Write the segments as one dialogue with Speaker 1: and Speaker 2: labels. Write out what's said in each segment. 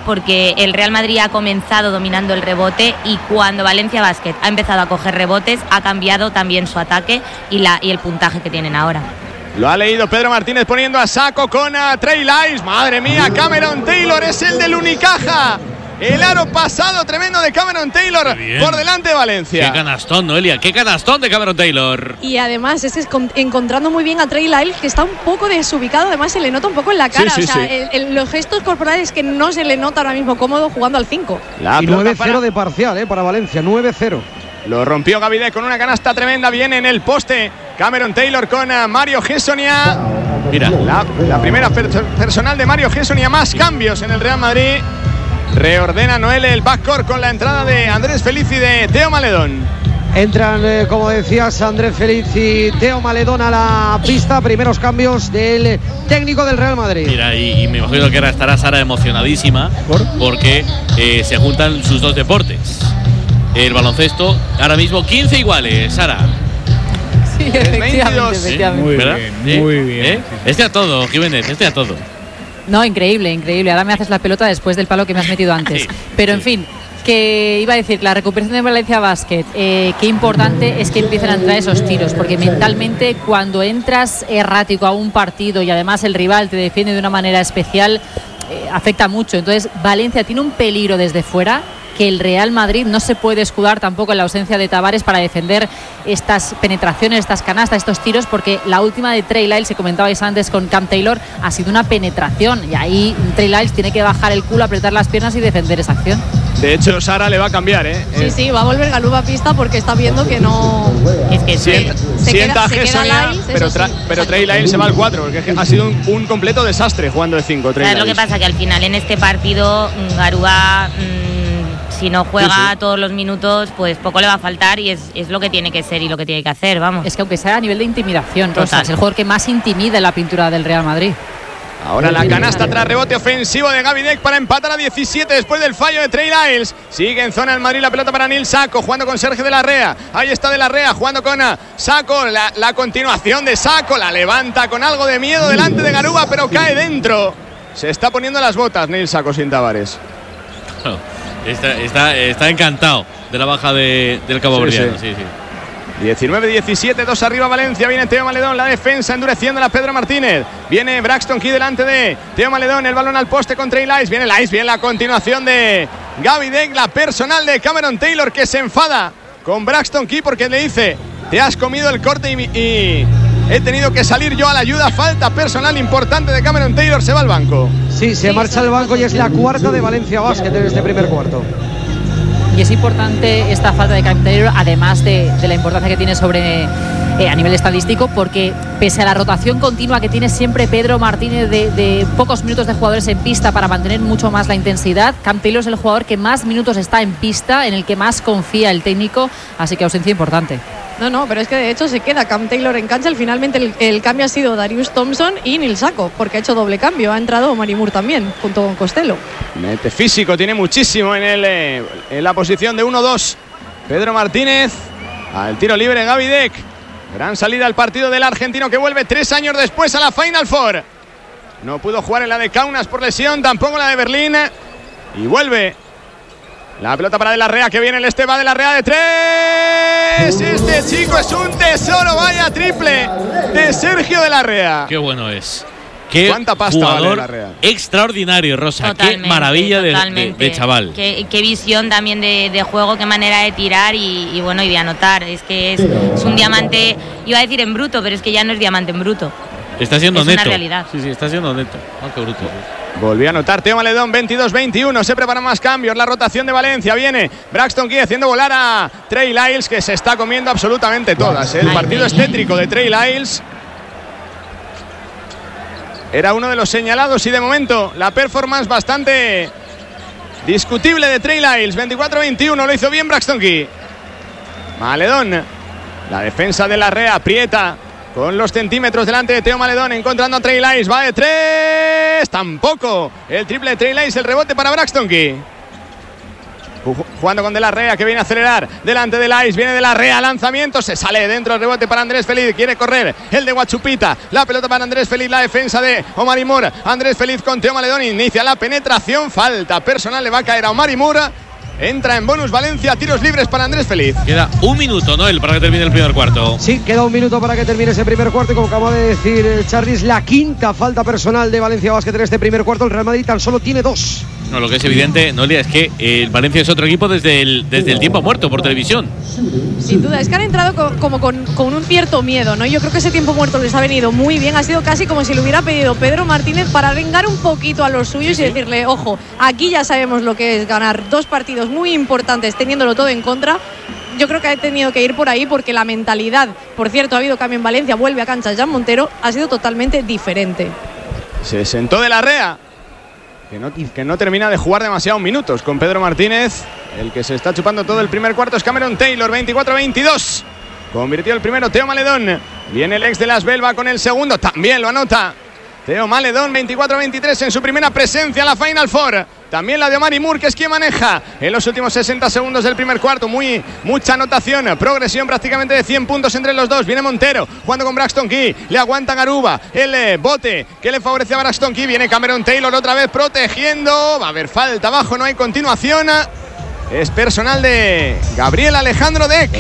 Speaker 1: porque el Real Madrid ha comenzado dominando el rebote y cuando Valencia Basket ha empezado a coger rebotes ha cambiado también su ataque y el puntaje que tienen ahora.
Speaker 2: Lo ha leído Pedro Martínez poniendo a saco con Trey Lyles. Madre mía, Cameron Taylor es el del Unicaja. El aro pasado tremendo de Cameron Taylor por delante de Valencia.
Speaker 3: Qué canastón, Noelia, qué canastón de Cameron Taylor.
Speaker 4: Y además es encontrando muy bien a Trey Lyles, que está un poco desubicado, además se le nota un poco en la cara. Los gestos corporales que no se le nota ahora mismo cómodo jugando al 5.
Speaker 5: Y 9-0 de parcial para Valencia, 9-0.
Speaker 2: Lo rompió Gavidec con una canasta tremenda. Viene en el poste Cameron Taylor con Mario Hezonja.
Speaker 3: Mira,
Speaker 2: la primera personal de Mario Hezonja. Más cambios en el Real Madrid. Reordena Noel el backcourt con la entrada de Andrés Feliz y de Teo Maledón.
Speaker 5: Entran, como decías, Andrés Feliz y Teo Maledón a la pista. Primeros cambios del técnico del Real Madrid.
Speaker 3: Mira, y me imagino que ahora estará Sara emocionadísima porque se juntan sus dos deportes. El baloncesto, ahora mismo 15 iguales, Sara.
Speaker 4: Sí, efectivamente.
Speaker 6: Muy bien.
Speaker 3: Este a todo, Jiménez, este a todo.
Speaker 7: No, increíble. Ahora me haces la pelota después del palo que me has metido antes. Pero en fin, que iba a decir, la recuperación de Valencia Basket, qué importante es que empiecen a entrar esos tiros, porque mentalmente cuando entras errático a un partido y además el rival te defiende de una manera especial, afecta mucho. Entonces Valencia tiene un peligro desde fuera que el Real Madrid no se puede escudar tampoco en la ausencia de Tavares para defender estas penetraciones, estas canastas, estos tiros, porque la última de Trey Lyles, que comentabais antes con Cam Taylor, ha sido una penetración y ahí Trey Lyles tiene que bajar el culo, apretar las piernas y defender esa acción.
Speaker 2: De hecho, Sara le va a cambiar,
Speaker 4: Sí, va a volver Galú a pista porque está viendo que no...
Speaker 1: Es que
Speaker 2: sienta a Hezonja, pero Trey Lyles se va al 4, porque ha sido un completo desastre jugando de 5.
Speaker 1: ¿Sabes lo que pasa? Que al final en este partido Garúa... si no juega todos los minutos, pues poco le va a faltar y es lo que tiene que ser y lo que tiene que hacer, vamos.
Speaker 7: Es que aunque sea a nivel de intimidación, Rosa, es el jugador que más intimida en la pintura del Real Madrid.
Speaker 2: Ahora la canasta tras rebote ofensivo de Gavidec para empatar a 17 después del fallo de Trey Lyles. Sigue en zona el Madrid, la pelota para Nil Sacco, jugando con Sergio de la Rea. Ahí está de la Rea, jugando con Sacco. La continuación de Sacco, la levanta con algo de miedo delante de Garuba, pero cae dentro. Se está poniendo las botas Nil Sacco sin Tavares.
Speaker 3: Está encantado de la baja del Cabo Verdeano. Sí.
Speaker 2: 19-17, 2 arriba Valencia. Viene Teo Maledón, la defensa endureciendo a Pedro Martínez. Viene Braxton Key delante de Teo Maledón, el balón al poste con Trey Lyles. Viene Lyles, viene la continuación de Gavidec, la personal de Cameron Taylor, que se enfada con Braxton Key porque le dice: te has comido el corte y he tenido que salir yo a la ayuda. Falta personal importante de Cameron Taylor, se va al banco.
Speaker 5: Sí, se marcha al banco y es la cuarta de Valencia Basket en este primer cuarto.
Speaker 7: Y es importante esta falta de Cameron Taylor, además de la importancia que tiene sobre a nivel estadístico, porque pese a la rotación continua que tiene siempre Pedro Martínez de pocos minutos de jugadores en pista para mantener mucho más la intensidad, Cam Taylor es el jugador que más minutos está en pista, en el que más confía el técnico, así que ausencia importante.
Speaker 4: No, pero es que de hecho se queda Cam Taylor en cancha. Finalmente el cambio ha sido Darius Thompson y Nil Sacco, porque ha hecho doble cambio. Ha entrado Omari Moore también, junto con Costello.
Speaker 2: Mete físico, tiene muchísimo en la posición de 1-2. Pedro Martínez, al tiro libre Gavidec. Gran salida al partido del argentino que vuelve 3 años después a la Final Four. No pudo jugar en la de Kaunas por lesión, tampoco la de Berlín. Y vuelve. La pelota para De la Rea, que viene el va De la Rea de 3. Este chico es un tesoro, vaya triple de Sergio De la Rea.
Speaker 3: Qué bueno es. Qué
Speaker 2: ¿cuánta pasta
Speaker 3: jugador
Speaker 2: vale De la Rea?
Speaker 3: Extraordinario, Rosa.
Speaker 1: Totalmente,
Speaker 3: qué maravilla de chaval.
Speaker 1: Qué visión también de juego, qué manera de tirar y bueno, y de anotar. Es que es un diamante, iba a decir en bruto, pero es que ya no es diamante en bruto.
Speaker 3: Está siendo neto.
Speaker 1: Es una realidad.
Speaker 3: Sí, está siendo neto. Qué bruto.
Speaker 2: Volvió a anotar Teo Maledón, 22-21, se preparan más cambios, la rotación de Valencia, viene Braxton Key haciendo volar a Trey Lyles, que se está comiendo absolutamente todas. El partido es tétrico de Trey Lyles. Era uno de los señalados y de momento la performance bastante discutible de Trey Lyles. 24-21, lo hizo bien Braxton Key. Maledón, la defensa de la Rea aprieta con los centímetros delante de Teo Maledón, encontrando a Trey Lyles, va de 3, tampoco. El triple de Trey Lyles, el rebote para Braxton Key. jugando con De la Rea, que viene a acelerar delante de Lais, viene De la Rea, lanzamiento, se sale dentro, rebote para Andrés Feliz, quiere correr el de Guachupita, la pelota para Andrés Feliz, la defensa de Omar Moore, Andrés Feliz con Teo Maledón, inicia la penetración, falta personal, le va a caer a Omar Moore. Entra en bonus Valencia, tiros libres para Andrés Feliz.
Speaker 3: Queda un minuto, Noel, para que termine el primer cuarto.
Speaker 5: Sí, queda un minuto para que termine ese primer cuarto. Y como acaba de decir Charly, la quinta falta personal de Valencia Basket en este primer cuarto. El Real Madrid tan solo tiene 2.
Speaker 3: No, lo que es evidente, Noelia, es que el Valencia es otro equipo desde el tiempo muerto por televisión.
Speaker 4: Sin duda, es que han entrado como con un cierto miedo, ¿no? Yo creo que ese tiempo muerto les ha venido muy bien. Ha sido casi como si le hubiera pedido Pedro Martínez para vengar un poquito a los suyos y decirle, ojo, aquí ya sabemos lo que es ganar 2 partidos muy importantes teniéndolo todo en contra. Yo creo que ha tenido que ir por ahí porque la mentalidad, por cierto, ha habido cambio en Valencia, vuelve a cancha Jan Montero, ha sido totalmente diferente.
Speaker 2: Se sentó De la Rea, que no termina de jugar demasiados minutos con Pedro Martínez. El que se está chupando todo el primer cuarto es Cameron Taylor, 24-22. Convirtió el primero Teo Maledón. Viene el ex de Las Belva con el segundo, también lo anota Teo Maledón, 24-23 en su primera presencia en la Final Four. También la de Omar Moore, que es quien maneja en los últimos 60 segundos del primer cuarto. Mucha anotación, progresión prácticamente de 100 puntos entre los dos. Viene Montero jugando con Braxton Key, le aguanta Garuba, el bote que le favorece a Braxton Key. Viene Cameron Taylor otra vez protegiendo, va a haber falta abajo, no hay continuación. Es personal de Gabriel Alejandro Deck,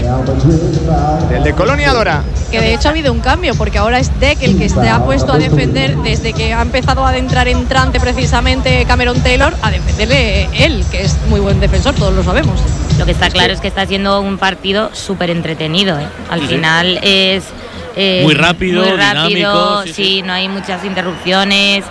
Speaker 2: del de Colonia Dora.
Speaker 4: Que de hecho ha habido un cambio, porque ahora es Deck el que se ha puesto a defender desde que ha empezado a entrar en trance precisamente Cameron Taylor, a defenderle él, que es muy buen defensor, todos lo sabemos.
Speaker 1: Lo que está claro es que está siendo un partido súper entretenido, ¿eh? Al final es
Speaker 3: muy rápido, dinámico,
Speaker 1: sí, no hay muchas interrupciones.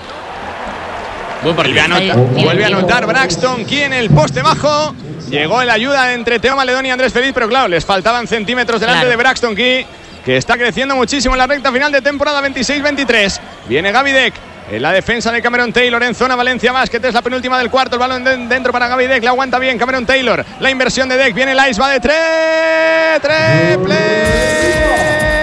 Speaker 3: Buen partido.
Speaker 2: Vuelve a anotar Braxton Key en el poste bajo. Llegó en la ayuda entre Teo Maledón y Andrés Feliz, pero claro, les faltaban centímetros delante de Braxton Key, que está creciendo muchísimo en la recta final de temporada 26-23. Viene Gaby Deck en la defensa de Cameron Taylor en zona Valencia Basket. Es la penúltima del cuarto. El balón dentro para Gaby Deck. La aguanta bien Cameron Taylor. La inversión de Deck. Viene Lais, va de 3. ¡Triple!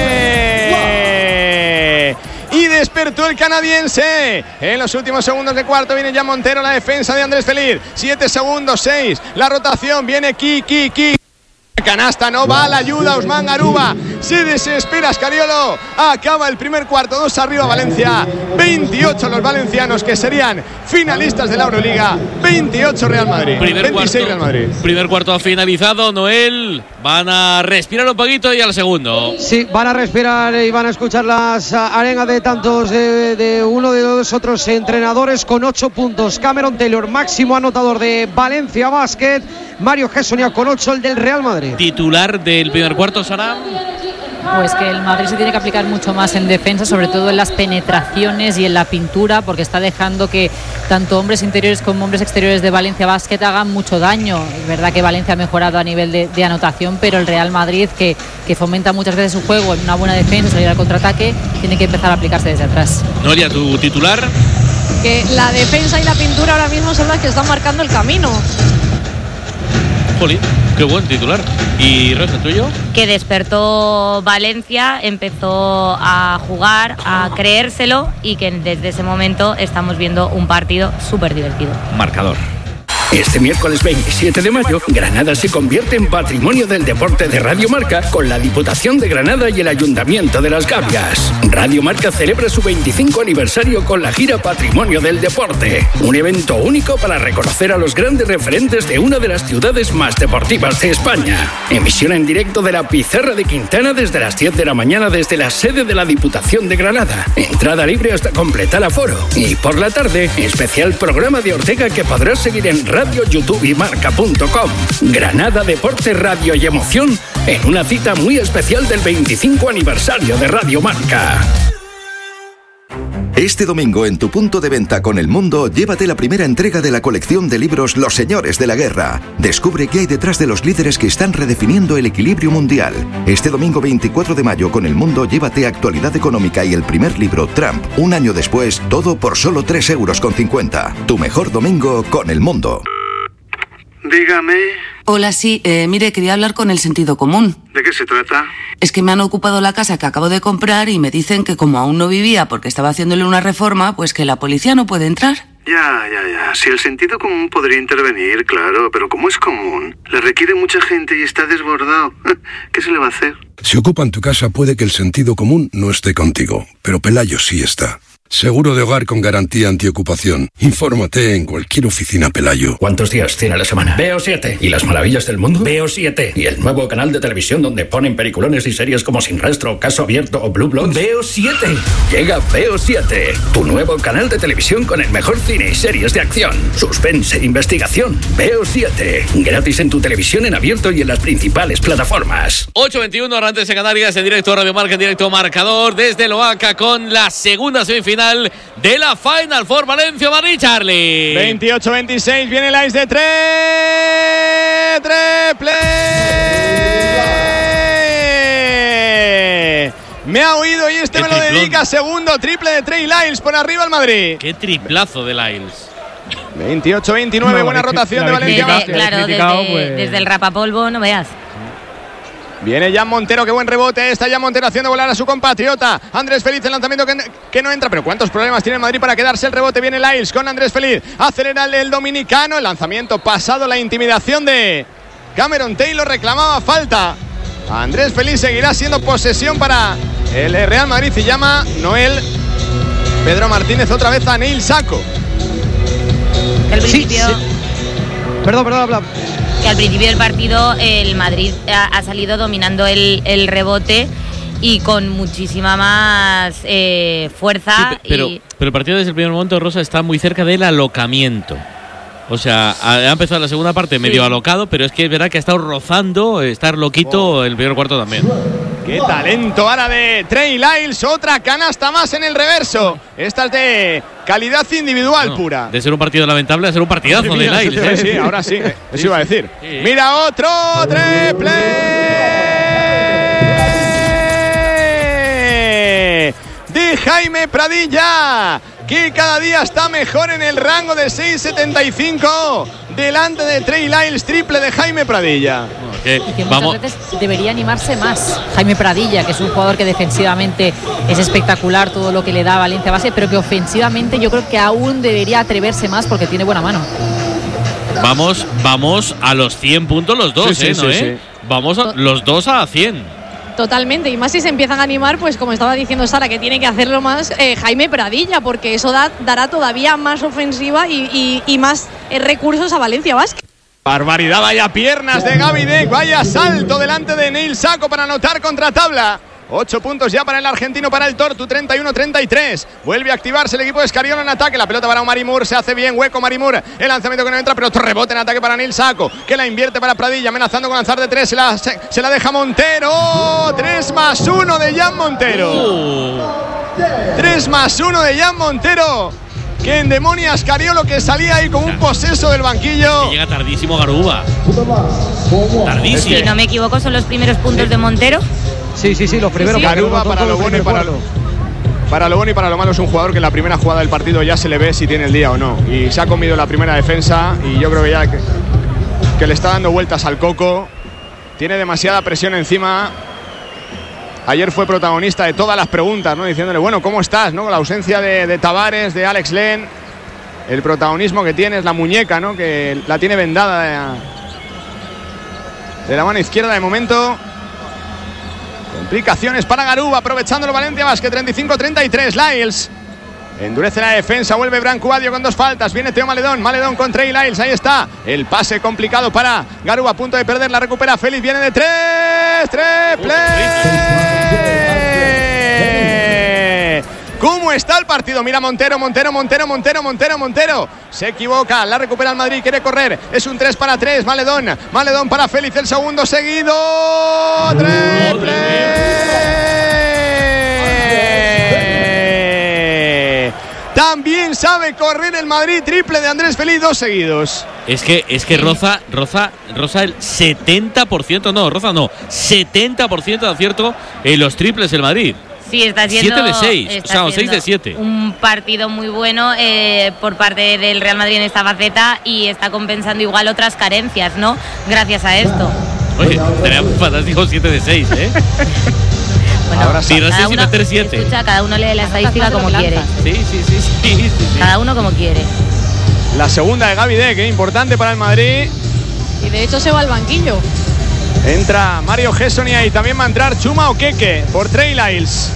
Speaker 2: Y despertó el canadiense. En los últimos segundos de cuarto viene Jan Montero, la defensa de Andrés Feliz. 7 segundos, 6. La rotación viene Ki. Canasta, no va a la ayuda Usman Garuba. Se desespera Escariolo. Acaba el primer cuarto, 2 arriba Valencia. 28 los valencianos, que serían finalistas de la Euroliga. 28 Real Madrid. 26 Real Madrid.
Speaker 3: Primer cuarto ha finalizado, Noel. Van a respirar un poquito y al segundo.
Speaker 5: Sí, van a respirar y van a escuchar las arengas de tantos de uno de los otros entrenadores con 8 puntos. Cameron Taylor, máximo anotador de Valencia Basket. Mario Gessonia con 8, el del Real Madrid.
Speaker 3: Titular del primer cuarto, Sara.
Speaker 7: Pues que el Madrid se tiene que aplicar mucho más en defensa, sobre todo en las penetraciones y en la pintura, porque está dejando que tanto hombres interiores como hombres exteriores de Valencia Basket hagan mucho daño. Es verdad que Valencia ha mejorado a nivel de anotación, pero el Real Madrid, que fomenta muchas veces su juego en una buena defensa, salir al contraataque, tiene que empezar a aplicarse desde atrás.
Speaker 3: Noelia, tu titular.
Speaker 4: Que la defensa y la pintura ahora mismo son las que están marcando el camino.
Speaker 3: Jolín, qué buen titular. ¿Y Rosa, tuyo?
Speaker 1: Que despertó Valencia, empezó a jugar, a creérselo, y que desde ese momento estamos viendo un partido súper divertido.
Speaker 3: Marcador.
Speaker 8: Este miércoles 27 de mayo, Granada se convierte en Patrimonio del Deporte de Radio Marca con la Diputación de Granada y el Ayuntamiento de Las Gavias. Radio Marca celebra su 25 aniversario con la gira Patrimonio del Deporte, un evento único para reconocer a los grandes referentes de una de las ciudades más deportivas de España. Emisión en directo de la Pizarra de Quintana desde las 10 de la mañana desde la sede de la Diputación de Granada. Entrada libre hasta completar aforo. Y por la tarde, especial programa de Ortega que podrás seguir en Radio, YouTube y Marca.com. Granada, deporte, radio y emoción en una cita muy especial del 25 aniversario de Radio Marca.
Speaker 9: Este domingo en tu punto de venta con El Mundo, llévate la primera entrega de la colección de libros Los Señores de la Guerra. Descubre qué hay detrás de los líderes que están redefiniendo el equilibrio mundial. Este domingo 24 de mayo con El Mundo, llévate Actualidad Económica y el primer libro, Trump. Un año después, todo por solo 3,50 €. Tu mejor domingo con El Mundo.
Speaker 10: Dígame.
Speaker 11: Hola, sí, mire, quería hablar con el sentido común.
Speaker 10: ¿De qué se trata?
Speaker 11: Es que me han ocupado la casa que acabo de comprar y me dicen que como aún no vivía porque estaba haciéndole una reforma, pues que la policía no puede entrar.
Speaker 10: Ya. Si el sentido común podría intervenir, claro, pero como es común, le requiere mucha gente y está desbordado. ¿Qué se le va a hacer?
Speaker 12: Si ocupan tu casa puede que el sentido común no esté contigo, pero Pelayo sí está. Seguro de hogar con garantía antiocupación. Infórmate en cualquier oficina Pelayo.
Speaker 8: ¿Cuántos días tiene la semana? Veo 7. ¿Y las maravillas del mundo? Veo 7. ¿Y el nuevo canal de televisión donde ponen peliculones y series como Sin Rastro, Caso Abierto o Blue Bloods? Veo 7. Llega Veo 7, tu nuevo canal de televisión con el mejor cine y series de acción, suspense, investigación. Veo 7. Gratis en tu televisión en abierto y en las principales plataformas.
Speaker 3: 8:21 Arrantes en Canarias, en directo Radio Marca, en directo Marcador desde Loaca con la segunda semifinal de la Final Four Valencia-Madrid, Charlie.
Speaker 2: 28-26, viene el ice de triple. Me ha oído y este me lo dedica. Segundo triple de Trey Lyles por arriba al Madrid.
Speaker 3: Qué triplazo de Lyles.
Speaker 2: 28-29, buena rotación de Valencia.
Speaker 1: Claro, desde el rapapolvo, no veas.
Speaker 2: Viene Jan Montero, qué buen rebote. Está Jan Montero haciendo volar a su compatriota Andrés Feliz, el lanzamiento que no entra. Pero cuántos problemas tiene el Madrid para quedarse el rebote. Viene Lyles con Andrés Feliz, acelera el dominicano. El lanzamiento pasado, la intimidación de Cameron Taylor, reclamaba falta. Andrés Feliz, seguirá siendo posesión para el Real Madrid y llama Noel Pedro Martínez otra vez a Neil Sacco.
Speaker 1: Al principio,
Speaker 5: sí. Perdón, habla.
Speaker 1: Que al principio del partido el Madrid ha salido dominando el rebote y con muchísima más fuerza.
Speaker 3: Sí, pero el partido desde el primer momento, Rosa, está muy cerca del alocamiento. O sea, ha empezado la segunda parte medio alocado, pero es que es verdad que ha estado rozando, estar loquito el primer cuarto también.
Speaker 2: ¡Qué talento ahora de Trey Lyles! Otra canasta más en el reverso. Esta es de calidad individual pura.
Speaker 3: De ser un partido lamentable a ser un partidazo de Lyles.
Speaker 2: Sí, ahora sí. Eso iba a decir. Sí. Mira otro triple de Jaime Pradilla, que cada día está mejor en el rango de 6.75 delante de Trey Lyles. Triple de Jaime Pradilla.
Speaker 7: Y que muchas veces debería animarse más Jaime Pradilla, que es un jugador que defensivamente es espectacular, todo lo que le da Valencia Basket, pero que ofensivamente yo creo que aún debería atreverse más porque tiene buena mano.
Speaker 3: Vamos a los 100 puntos los dos, sí. Vamos los dos a 100.
Speaker 4: Totalmente, y más si se empiezan a animar, pues como estaba diciendo Sara, que tiene que hacerlo más Jaime Pradilla, porque eso dará todavía más ofensiva y más recursos a Valencia Basket.
Speaker 2: Barbaridad, vaya piernas de Gaby Deck, vaya salto delante de Neil Sacco para anotar contra tabla. 8 puntos ya para el argentino, para el Tortu, 31-33. Vuelve a activarse el equipo de Escariolo en ataque. La pelota para Omar Moore, se hace bien hueco Omar Moore. El lanzamiento que no entra, pero otro rebote en ataque para Neil Sacco, que la invierte para Pradilla, amenazando con lanzar de 3. Se la deja Montero. 3+1 de Jan Montero. 3+1 de Jan Montero, que endemonia a Escariolo, que salía ahí con un poseso del banquillo.
Speaker 3: Que llega tardísimo Garuba. Tardísimo.
Speaker 1: Si no me equivoco, son los primeros puntos de Montero.
Speaker 5: Sí, los primeros.
Speaker 2: Garuba, para lo bueno y para lo malo, es un jugador que en la primera jugada del partido ya se le ve si tiene el día o no. Y se ha comido la primera defensa y yo creo que ya que le está dando vueltas al coco. Tiene demasiada presión encima. Ayer fue protagonista de todas las preguntas, ¿no? Diciéndole, bueno, ¿cómo estás? ¿No? Con la ausencia de Tavares, de Alex Len. El protagonismo que tiene es la muñeca, ¿no? Que la tiene vendada de la mano izquierda de momento. Complicaciones para Garuba, aprovechándolo Valencia Basket, 35-33. Lyles endurece la defensa, vuelve Branco Adio con 2 faltas. Viene Teo Maledón con Trey Lyles, ahí está. El pase complicado para Garuba, a punto de perder, la recupera Félix, viene de 3. ¡Triple! ¿Cómo está el partido? Mira Montero. Se equivoca, la recupera el Madrid, quiere correr. Es un 3 para 3. Maledón para Félix, el segundo seguido. ¡Triple! También sabe correr el Madrid. Triple de Andrés Félix, 2 seguidos.
Speaker 3: Es que roza el 70%, no, roza no, 70% de acierto en los triples el Madrid.
Speaker 1: Sí, está haciendo
Speaker 3: 7 de 6, o sea, 6 de 7.
Speaker 1: Un partido muy bueno por parte del Real Madrid en esta faceta y está compensando igual otras carencias, ¿no? Gracias a esto.
Speaker 3: Oye, sería fantástico 7 de 6, ¿eh?
Speaker 1: Bueno,
Speaker 3: ahora sí, cada uno lee la estadística como quiere.
Speaker 1: Sí. Cada uno como quiere.
Speaker 2: La segunda de Gavidec, importante para el Madrid.
Speaker 4: Y de hecho se va al banquillo.
Speaker 2: Entra Mario Gessonia y también va a entrar Chuma Okeke por Trey Lyles.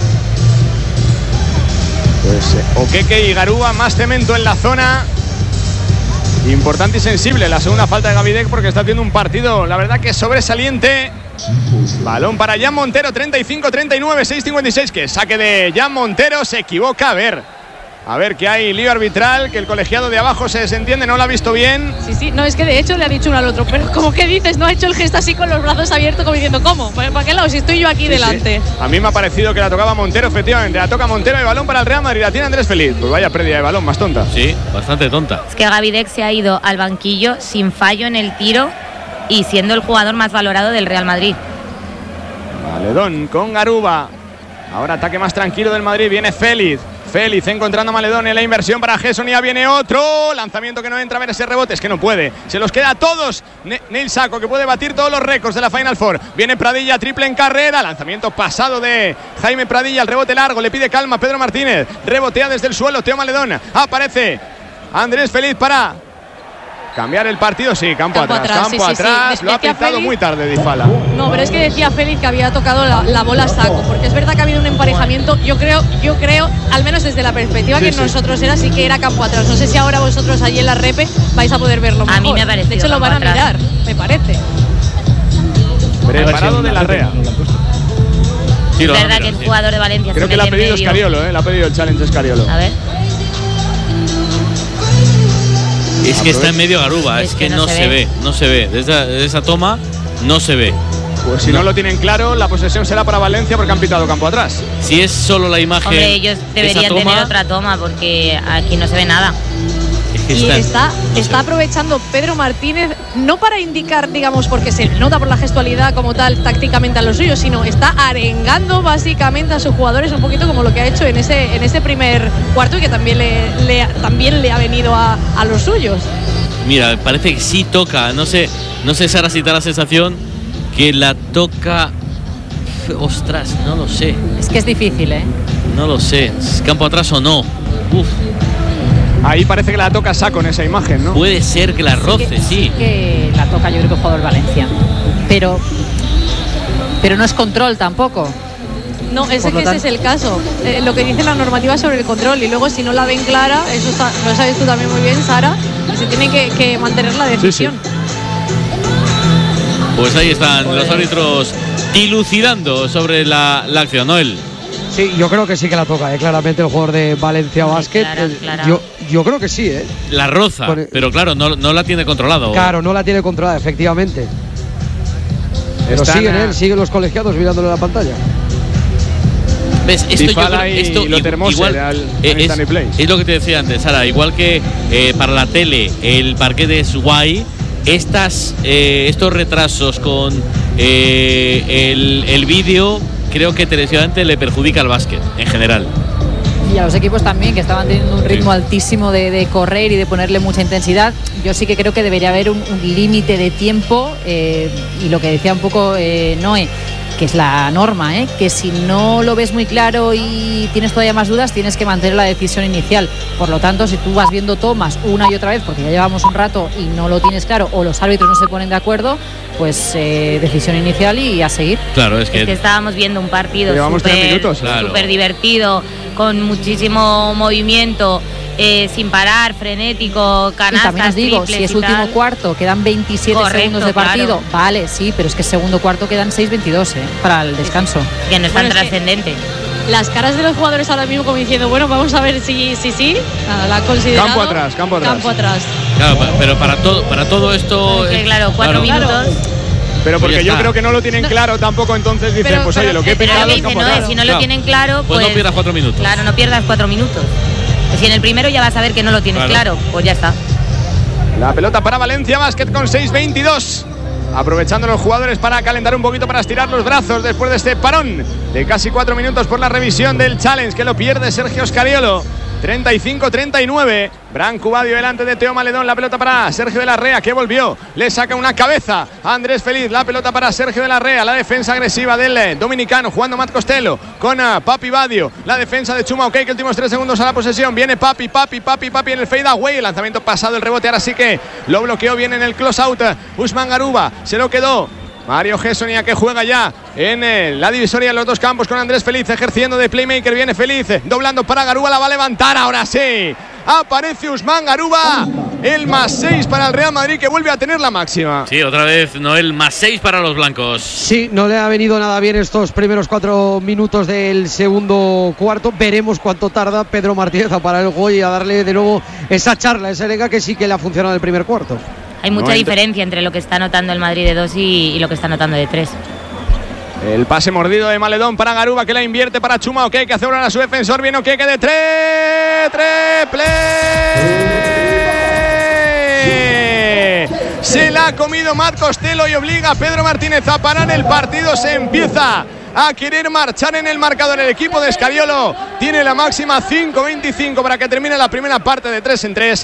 Speaker 2: Pues Okeke y Garúa, más cemento en la zona. Importante y sensible la segunda falta de Gavidec porque está haciendo un partido, la verdad que sobresaliente. Balón para Jan Montero, 35-39, 6-56. Que saque de Jan Montero, se equivoca. A ver que hay lío arbitral, que el colegiado de abajo se desentiende, no lo ha visto bien.
Speaker 4: Sí, no, es que de hecho le ha dicho uno al otro, pero como que dices, no ha hecho el gesto así con los brazos abiertos como diciendo, ¿cómo? ¿Para qué lado? Si estoy yo aquí delante.
Speaker 2: Sí. A mí me ha parecido que la tocaba Montero, efectivamente, la toca Montero, el balón para el Real Madrid, la tiene Andrés Feliz. Pues vaya pérdida de balón, más tonta.
Speaker 3: Sí, bastante tonta.
Speaker 1: Es que Gavidec se ha ido al banquillo sin fallo en el tiro y siendo el jugador más valorado del Real Madrid.
Speaker 2: Maledón con Garuba. Ahora ataque más tranquilo del Madrid, viene Félix encontrando a Maledón en la inversión para Gessonia, viene otro lanzamiento que no entra, a ver ese rebote, es que no puede, se los queda a todos. Neil Sacco, que puede batir todos los récords de la Final Four, viene Pradilla, triple en carrera, lanzamiento pasado de Jaime Pradilla, el rebote largo, le pide calma Pedro Martínez, rebotea desde el suelo Teo Maledón, aparece Andrés Feliz para cambiar el partido, sí, campo atrás. Sí. Lo ha pintado muy tarde Dybala.
Speaker 4: No, pero es que decía Félix que había tocado la bola a Sacco, porque es verdad que ha habido un emparejamiento, yo creo, al menos desde la perspectiva que nosotros era, sí que era campo atrás. No sé si ahora vosotros allí en la Repe vais a poder verlo mejor.
Speaker 1: A mí me parece.
Speaker 4: De hecho lo van a mirar, me parece.
Speaker 2: Preparado de la Rea.
Speaker 1: Sí, es verdad que el jugador de Valencia
Speaker 2: creo que le ha pedido Escariolo, le ha pedido el challenge Escariolo.
Speaker 1: A ver.
Speaker 3: Es que está en medio Garuba, es que no se ve. Desde esa toma no se ve.
Speaker 2: Pues si no lo tienen claro, la posesión será para Valencia porque han pitado campo atrás.
Speaker 3: Si es solo la imagen.
Speaker 1: Hombre, ellos deberían tener otra toma porque aquí no se ve nada.
Speaker 3: Es que
Speaker 4: y está aprovechando Pedro Martínez, no para indicar, digamos, porque se nota por la gestualidad como tal tácticamente a los suyos, sino está arengando básicamente a sus jugadores un poquito como lo que ha hecho en ese primer cuarto y que también le ha venido a los suyos.
Speaker 3: Mira, parece que sí toca, no sé Sara, si te da la sensación que la toca. Ostras, no lo sé.
Speaker 7: Es que es difícil,
Speaker 3: No lo sé, ¿es campo atrás o no?
Speaker 2: Ahí parece que la toca Sacco en esa imagen, ¿no?
Speaker 3: Puede ser que la roce, sí.
Speaker 7: Que la toca, yo creo que el jugador Valencia. Pero no es control tampoco.
Speaker 4: No, ese es el caso. Lo que dice la normativa sobre el control. Y luego, si no la ven clara, eso lo sabes tú también muy bien, Sara, se tiene que mantener la decisión.
Speaker 2: Sí.
Speaker 3: Pues ahí están los árbitros dilucidando sobre la acción, Noel.
Speaker 5: Sí, yo creo que sí que la toca, claramente el jugador de Valencia Basket.
Speaker 1: Clara.
Speaker 5: Yo creo que sí,
Speaker 3: La roza, pero claro, no la tiene controlado.
Speaker 5: Claro, no la tiene controlada, efectivamente. Pero siguen los colegiados mirándole la pantalla.
Speaker 3: ¿Ves? Esto igual es lo que te decía antes, Sara. Igual que para la tele el parquet es guay, estos retrasos con el vídeo creo que televisivamente le perjudica al básquet en general.
Speaker 7: Y a los equipos también, que estaban teniendo un ritmo altísimo de correr y de ponerle mucha intensidad. Yo sí que creo que debería haber un límite de tiempo, y lo que decía un poco Noé, que es la norma, que si no lo ves muy claro y tienes todavía más dudas, tienes que mantener la decisión inicial. Por lo tanto, si tú vas viendo tomas una y otra vez, porque ya llevamos un rato y no lo tienes claro, o los árbitros no se ponen de acuerdo, pues decisión inicial y a seguir.
Speaker 3: Claro, es que
Speaker 1: estábamos viendo un partido súper divertido, con muchísimo movimiento, sin parar, frenético, canastas,
Speaker 7: y también os digo, si es último cuarto, quedan 27 segundos de partido, claro. Vale, sí, pero es que segundo cuarto quedan 6:22 para el descanso.
Speaker 1: Que no es tan trascendente.
Speaker 4: Las caras de los jugadores ahora mismo como diciendo, bueno, vamos a ver si nada, la han considerado.
Speaker 2: Campo atrás.
Speaker 3: Claro, pero para todo esto.
Speaker 1: Es que, claro, 4 minutos.
Speaker 2: Pero porque yo creo que no lo tienen claro tampoco, entonces dicen, pues oye, lo que he pintado es campo atrás.
Speaker 1: Si no lo tienen claro,
Speaker 3: pues no pierdas 4 minutos.
Speaker 1: Claro, no pierdas 4 minutos. Si en el primero ya vas a ver que no lo tienes claro, pues ya está.
Speaker 2: La pelota para Valencia Basket con 6:22. Aprovechando los jugadores para calentar un poquito, para estirar los brazos después de este parón de casi 4 minutos por la revisión del challenge, que lo pierde Sergio Scariolo. 35-39. Branco Badio delante de Teo Maledón. La pelota para Sergio de la Rea, que volvió. Le saca una cabeza a Andrés Feliz. La pelota para Sergio de la Rea. La defensa agresiva del dominicano, jugando Matt Costello con Papi Badio. La defensa de Chuma Okeke, últimos 3 segundos a la posesión. Viene Papi en el fade away. El lanzamiento pasado, el rebote. Ahora sí que lo bloqueó bien en el close out. Usman Garuba se lo quedó. Mario Gessonia, que juega ya en la divisoria de los dos campos con Andrés Feliz ejerciendo de playmaker. Viene Feliz, doblando para Garuba, la va a levantar, ahora sí. Aparece Usman Garuba, el +6 para el Real Madrid, que vuelve a tener la máxima.
Speaker 3: Sí, otra vez Noel, +6 para los blancos.
Speaker 5: Sí, no le ha venido nada bien estos primeros 4 minutos del segundo cuarto. Veremos cuánto tarda Pedro Martínez a parar el gol y a darle de nuevo esa charla, esa liga que sí que le ha funcionado en el primer cuarto.
Speaker 1: Hay mucha diferencia entre lo que está anotando el Madrid de 2 y lo que está anotando de 3.
Speaker 2: El pase mordido de Maledón para Garuba, que la invierte para Chuma Okeke, que hace ahora a su defensor. Viene Okeke de 3. Se la ha comido Matt Costello y obliga a Pedro Martínez a parar el partido. Se empieza a querer marchar en el marcador el equipo de Scariolo. Tiene la máxima, 5-25 para que termine la primera parte de 3 en 3.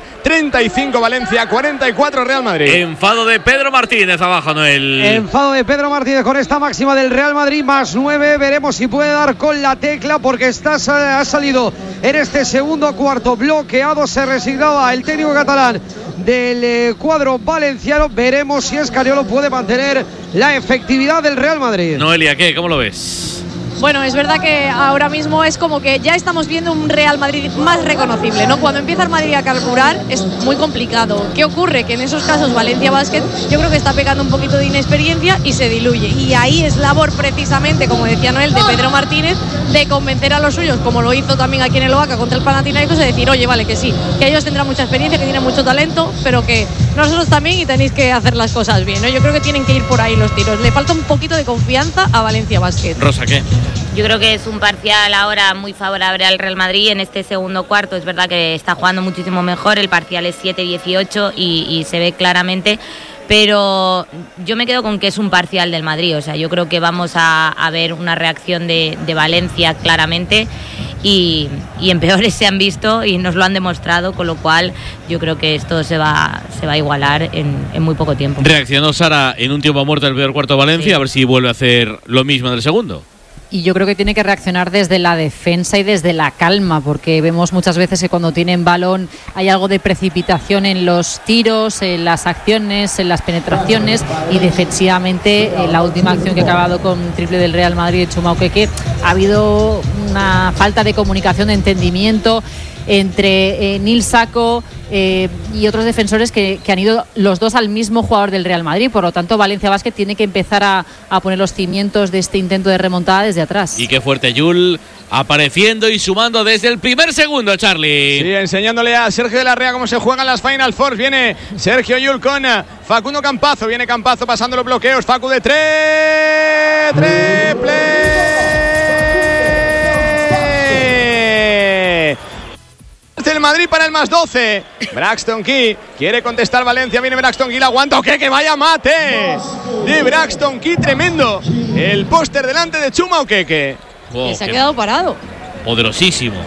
Speaker 2: 35 Valencia, 44 Real Madrid.
Speaker 3: Enfado de Pedro Martínez abajo, Noel.
Speaker 5: Enfado de Pedro Martínez con esta máxima del Real Madrid, +9. Veremos si puede dar con la tecla, porque ha salido en este segundo cuarto bloqueado. Se resignaba el técnico catalán del cuadro valenciano. Veremos si Scariolo puede mantener la efectividad del Real Madrid.
Speaker 3: Noelia, ¿qué? ¿Cómo lo ves?
Speaker 4: Bueno, es verdad que ahora mismo es como que ya estamos viendo un Real Madrid más reconocible, ¿no? Cuando empieza el Madrid a carburar es muy complicado. ¿Qué ocurre? Que en esos casos Valencia Basket yo creo que está pecando un poquito de inexperiencia y se diluye. Y ahí es labor precisamente, como decía Noel, de Pedro Martínez, de convencer a los suyos, como lo hizo también aquí en el Oaca contra el Panathinaikos, de decir, oye, vale, que sí, que ellos tendrán mucha experiencia, que tienen mucho talento, pero que nosotros también y tenéis que hacer las cosas bien, ¿no? Yo creo que tienen que ir por ahí los tiros. Le falta un poquito de confianza a Valencia Basket.
Speaker 3: Rosa, ¿qué?
Speaker 1: Yo creo que es un parcial ahora muy favorable al Real Madrid en este segundo cuarto. Es verdad que está jugando muchísimo mejor, el parcial es 7-18 y se ve claramente, pero yo me quedo con que es un parcial del Madrid. O sea, yo creo que vamos a ver una reacción de Valencia claramente y en peores se han visto y nos lo han demostrado, con lo cual yo creo que esto se va a igualar en muy poco tiempo.
Speaker 3: Reaccionó Sara en un tiempo muerto del primer cuarto de Valencia, sí. A ver si vuelve a hacer lo mismo en el segundo.
Speaker 7: Y yo creo que tiene que reaccionar desde la defensa y desde la calma, porque vemos muchas veces que cuando tienen balón hay algo de precipitación en los tiros, en las acciones, en las penetraciones, y defensivamente la última acción que ha acabado con triple del Real Madrid de Chuma Okeke ha habido una falta de comunicación, de entendimiento entre Nil Sacco y otros defensores que han ido los dos al mismo jugador del Real Madrid. Por lo tanto, Valencia Basket tiene que empezar a poner los cimientos de este intento de remontada desde atrás.
Speaker 3: Y qué fuerte Yul, apareciendo y sumando desde el primer segundo, Charlie.
Speaker 2: Sí, enseñándole a Sergio de la Rea cómo se juegan las Final Four. Viene Sergio Yul con Facundo Campazo. Viene Campazo pasando los bloqueos. Facu de 3. El Madrid para el +12. Braxton Key quiere contestar Valencia. Viene Braxton Key, la aguanta. Que vaya mate de Braxton Key, tremendo. El póster delante de Chuma Okeke.
Speaker 4: Wow, se ha quedado parado.
Speaker 3: Poderosísimo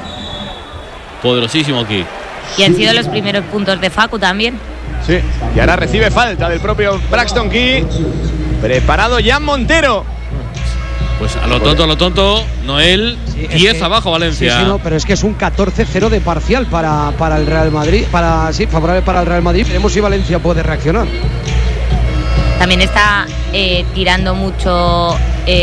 Speaker 3: Key.
Speaker 1: Y han sido los primeros puntos de Facu también.
Speaker 2: Sí, y ahora recibe falta del propio Braxton Key. Preparado Jan Montero.
Speaker 3: Pues a lo tonto, Noel, sí, 10 abajo Valencia.
Speaker 5: Sí, no, pero es que es un 14-0 de parcial para el Real Madrid, favorable para el Real Madrid. Veremos si Valencia puede reaccionar.
Speaker 1: También está tirando mucho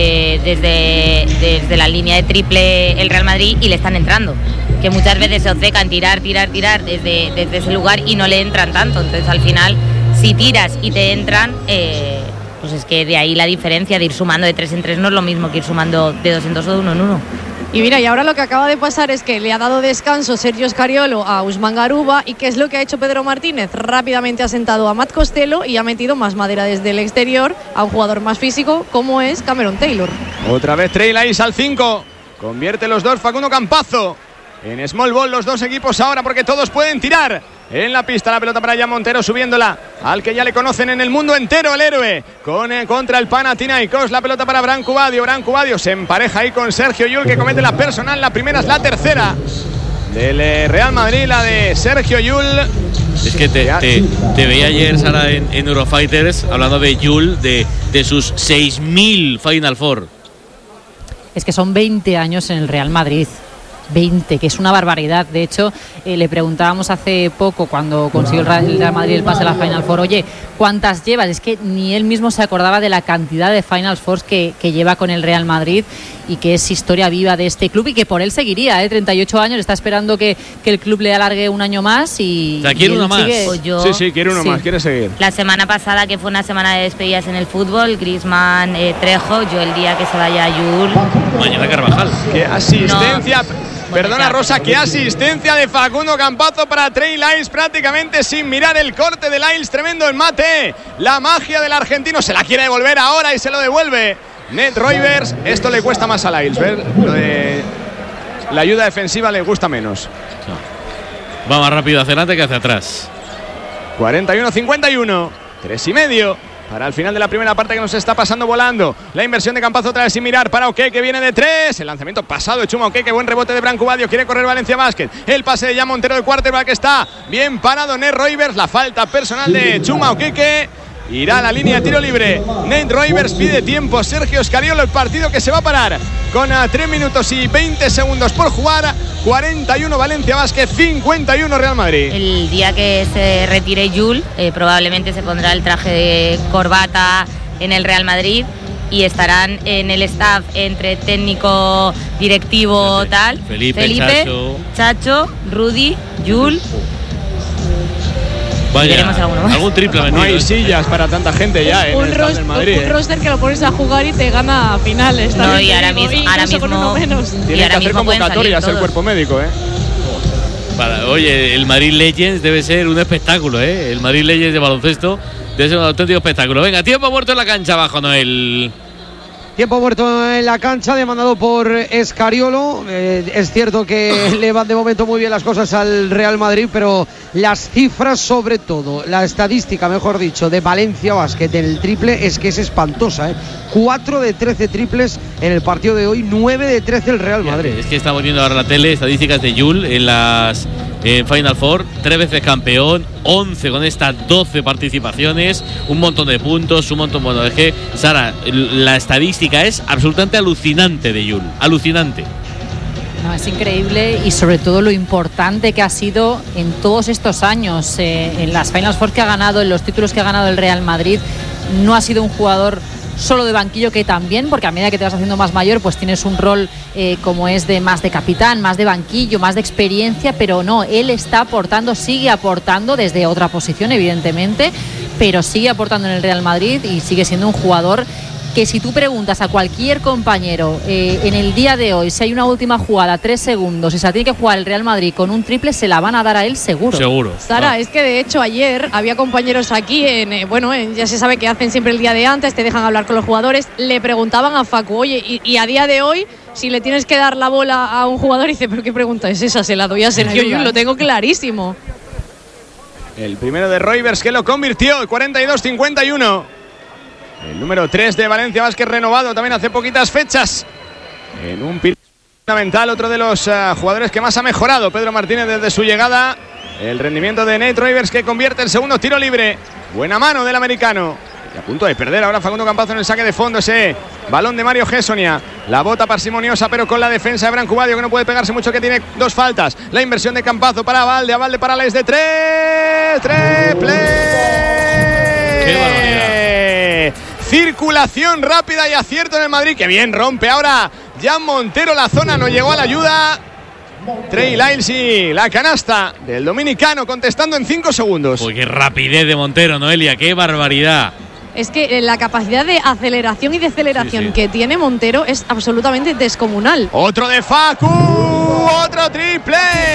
Speaker 1: desde la línea de triple el Real Madrid y le están entrando. Que muchas veces se obcecan tirar desde ese lugar y no le entran tanto. Entonces al final, si tiras y te entran, pues es que de ahí la diferencia de ir sumando de 3 en 3 no es lo mismo que ir sumando de 2 en 2 o de 1 en 1.
Speaker 4: Y mira, y ahora lo que acaba de pasar es que le ha dado descanso Sergio Scariolo a Usman Garuba. ¿Y qué es lo que ha hecho Pedro Martínez? Rápidamente ha sentado a Matt Costello y ha metido más madera desde el exterior a un jugador más físico como es Cameron Taylor.
Speaker 2: Otra vez Trey Lyles al 5. Convierte los dos Facundo Campazo. En small ball los dos equipos ahora, porque todos pueden tirar. En la pista la pelota para Jan Montero, subiéndola al que ya le conocen en el mundo entero, el héroe, contra el Panathinaikos. La pelota para Branco Badio se empareja ahí con Sergio Yul, que comete la personal. La primera es la tercera del Real Madrid, la de Sergio Llull.
Speaker 3: Es que te veía ayer, Sara, en Eurofighters, hablando de Llull, de sus 6.000 Final Four.
Speaker 7: Es que son 20 años en el Real Madrid. 20, que es una barbaridad. De hecho, le preguntábamos hace poco, cuando consiguió el Real Madrid el pase a la Final Four, oye, ¿cuántas llevas? Es que ni él mismo se acordaba de la cantidad de Final Fours que lleva con el Real Madrid, y que es historia viva de este club, y que por él seguiría, 38 años, está esperando que el club le alargue un año más y...
Speaker 3: O sea, quiere uno más.
Speaker 2: Pues sí, quiere uno más, quiere seguir.
Speaker 1: La semana pasada, que fue una semana de despedidas en el fútbol, Griezmann, Trejo, yo el día que se vaya Llull...
Speaker 3: Mañana Carvajal.
Speaker 2: ¡Qué asistencia! Perdona, Rosa, qué asistencia de Facundo Campazzo para Trey Lyles, prácticamente sin mirar el corte de Lyles. Tremendo el mate. La magia del argentino, se la quiere devolver ahora y se lo devuelve Nate Roivers. Esto le cuesta más a Lyles, ¿ver? Lo de la ayuda defensiva le gusta menos.
Speaker 3: Va más rápido hacia adelante que hacia atrás.
Speaker 2: 41-51, 3,5 para el final de la primera parte, que nos está pasando volando. La inversión de Campazzo otra vez sin mirar para Oque, que viene de 3. El lanzamiento pasado de Chuma Oque, que buen rebote de Branco Badio. Quiere correr Valencia Basket. El pase de Jan Montero de quarterback, que está bien parado Nate Roivers. La falta personal de Chuma Oque, que irá a la línea de tiro libre. Nate Roivers pide tiempo. Sergio Scariolo, el partido que se va a parar con 3 minutos y 20 segundos por jugar. 41 Valencia Basket, 51 Real Madrid.
Speaker 1: El día que se retire Llull, probablemente se pondrá el traje de corbata en el Real Madrid y estarán en el staff entre técnico, directivo, tal.
Speaker 3: Felipe,
Speaker 1: Chacho, Rudy, Llull.
Speaker 3: Vaya, algún triple metido.
Speaker 2: No hay sillas para tanta gente ya en el staff del Madrid.
Speaker 4: Un roster que lo pones a jugar y te gana a finales.
Speaker 1: No, y ahora mismo
Speaker 2: tiene que hacer convocatorias el cuerpo médico,
Speaker 3: Oye, el Madrid Legends debe ser un espectáculo, El Madrid Legends de baloncesto debe ser un auténtico espectáculo. Venga, tiempo muerto en la cancha abajo, Noel.
Speaker 5: Tiempo muerto en la cancha, demandado por Scariolo. Es cierto que le van de momento muy bien las cosas al Real Madrid, pero las cifras, sobre todo, la estadística, mejor dicho, de Valencia Basket en el triple es que es espantosa. 4 de 13 triples en el partido de hoy, 9 de 13 el Real Madrid.
Speaker 3: Es que estamos viendo ahora la tele, estadísticas de Llull en las Final Four, 3 veces campeón, 11 con estas 12 participaciones, un montón de puntos, un montón. Bueno, es que, Sara, la estadística es absolutamente alucinante de Llull, alucinante.
Speaker 7: No, es increíble, y sobre todo lo importante que ha sido en todos estos años, en las Final Four que ha ganado, en los títulos que ha ganado el Real Madrid. No ha sido un jugador solo de banquillo, que también, porque a medida que te vas haciendo más mayor, pues tienes un rol como es de más de capitán, más de banquillo, más de experiencia, pero no, él está aportando, sigue aportando desde otra posición, evidentemente, pero sigue aportando en el Real Madrid y sigue siendo un jugador que, si tú preguntas a cualquier compañero en el día de hoy si hay una última jugada, 3 segundos, y se la tiene que jugar el Real Madrid con un triple, se la van a dar a él seguro.
Speaker 4: Sara, es que de hecho ayer había compañeros aquí ya se sabe que hacen siempre el día de antes, te dejan hablar con los jugadores, le preguntaban a Facu, oye, y a día de hoy, si le tienes que dar la bola a un jugador, dice, pero ¿qué pregunta es esa? Se la doy a Sergio Llull, lo tengo clarísimo.
Speaker 2: El primero de Roivers, que lo convirtió, 42-51. El número 3 de Valencia Basket, renovado también hace poquitas fechas en un pilar fundamental, otro de los jugadores que más ha mejorado Pedro Martínez desde su llegada. El rendimiento de Nate Roivers, que convierte el segundo tiro libre. Buena mano del americano, y a punto de perder ahora Facundo Campazzo en el saque de fondo. Ese balón de Mario Gessonia, la bota parsimoniosa, pero con la defensa de Branco Badio, que no puede pegarse mucho, que tiene 2 faltas. La inversión de Campazzo para Valde, a Valde para Lyles de 3. ¡Triple!
Speaker 3: ¡Qué barbaridad!
Speaker 2: Circulación rápida y acierto en el Madrid. Que bien rompe ahora Jan Montero la zona, no llegó a la ayuda. Trey Lyles y la canasta del dominicano, contestando en 5 segundos.
Speaker 3: Uy, qué rapidez de Montero, Noelia, qué barbaridad.
Speaker 4: Es que la capacidad de aceleración y deceleración que tiene Montero es absolutamente descomunal.
Speaker 2: Otro de Facu, otro triple.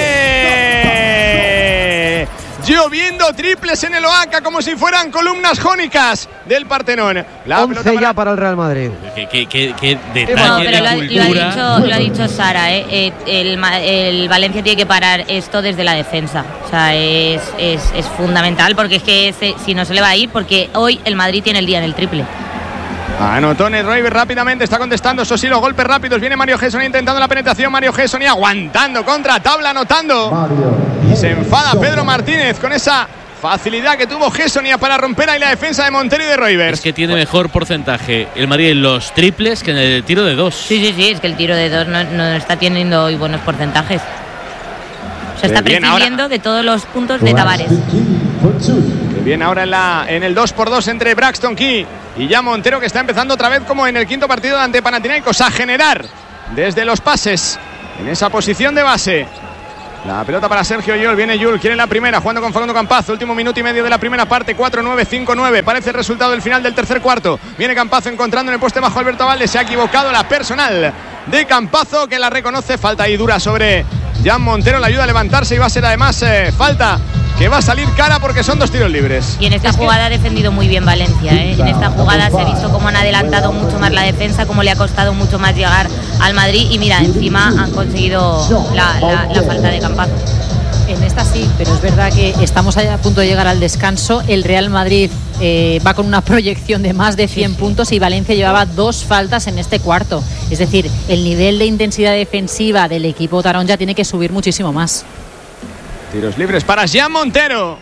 Speaker 2: Lloviendo triples en el Oaca como si fueran columnas jónicas del Partenón.
Speaker 5: 11 ya para el Real Madrid.
Speaker 3: Qué detalle,
Speaker 1: no, pero
Speaker 3: de cultura.
Speaker 1: lo ha dicho Sara, el Valencia tiene que parar esto desde la defensa. O sea, es fundamental, porque es que si no se le va a ir, porque hoy el Madrid tiene el día del triple.
Speaker 2: Anotó Roiber rápidamente, está contestando, eso sí, los golpes rápidos. Viene Mario Gessonia intentando la penetración. Mario Gessonia aguantando contra tabla, anotando. Y se enfada Pedro Martínez con esa facilidad que tuvo Gessonia para romper ahí la defensa de Montero y de Roiber.
Speaker 3: Es que tiene mejor porcentaje el Madrid en los triples que en el tiro de 2.
Speaker 1: Sí, es que el tiro de 2 no está teniendo hoy buenos porcentajes. Se está prescindiendo de todos los puntos de Tavares.
Speaker 2: Bien ahora en el 2x2 entre Braxton Key y ya Montero, que está empezando otra vez como en el quinto partido ante Panathinaikos a generar desde los pases en esa posición de base. La pelota para Sergio Llull, viene Llull, quiere la primera, jugando con Facundo Campazzo, último minuto y medio de la primera parte, 4-9, 5-9, parece el resultado del final del tercer cuarto. Viene Campazzo encontrando en el poste bajo Alberto Valde, se ha equivocado la personal de Campazzo, que la reconoce, falta ahí dura sobre Jan Montero, le ayuda a levantarse y va a ser además falta que va a salir cara porque son 2 tiros libres.
Speaker 1: Y en esta jugada ha defendido muy bien Valencia, ¿eh? En esta jugada se ha visto cómo han adelantado mucho más la defensa, cómo le ha costado mucho más llegar al Madrid y mira, encima han conseguido la falta de Campazzo.
Speaker 7: En esta sí, pero es verdad que estamos a punto de llegar al descanso. El Real Madrid va con una proyección de más de 100 puntos y Valencia llevaba 2 faltas en este cuarto. Es decir, el nivel de intensidad defensiva del equipo taronja tiene que subir muchísimo más.
Speaker 2: Tiros libres para Jan Montero.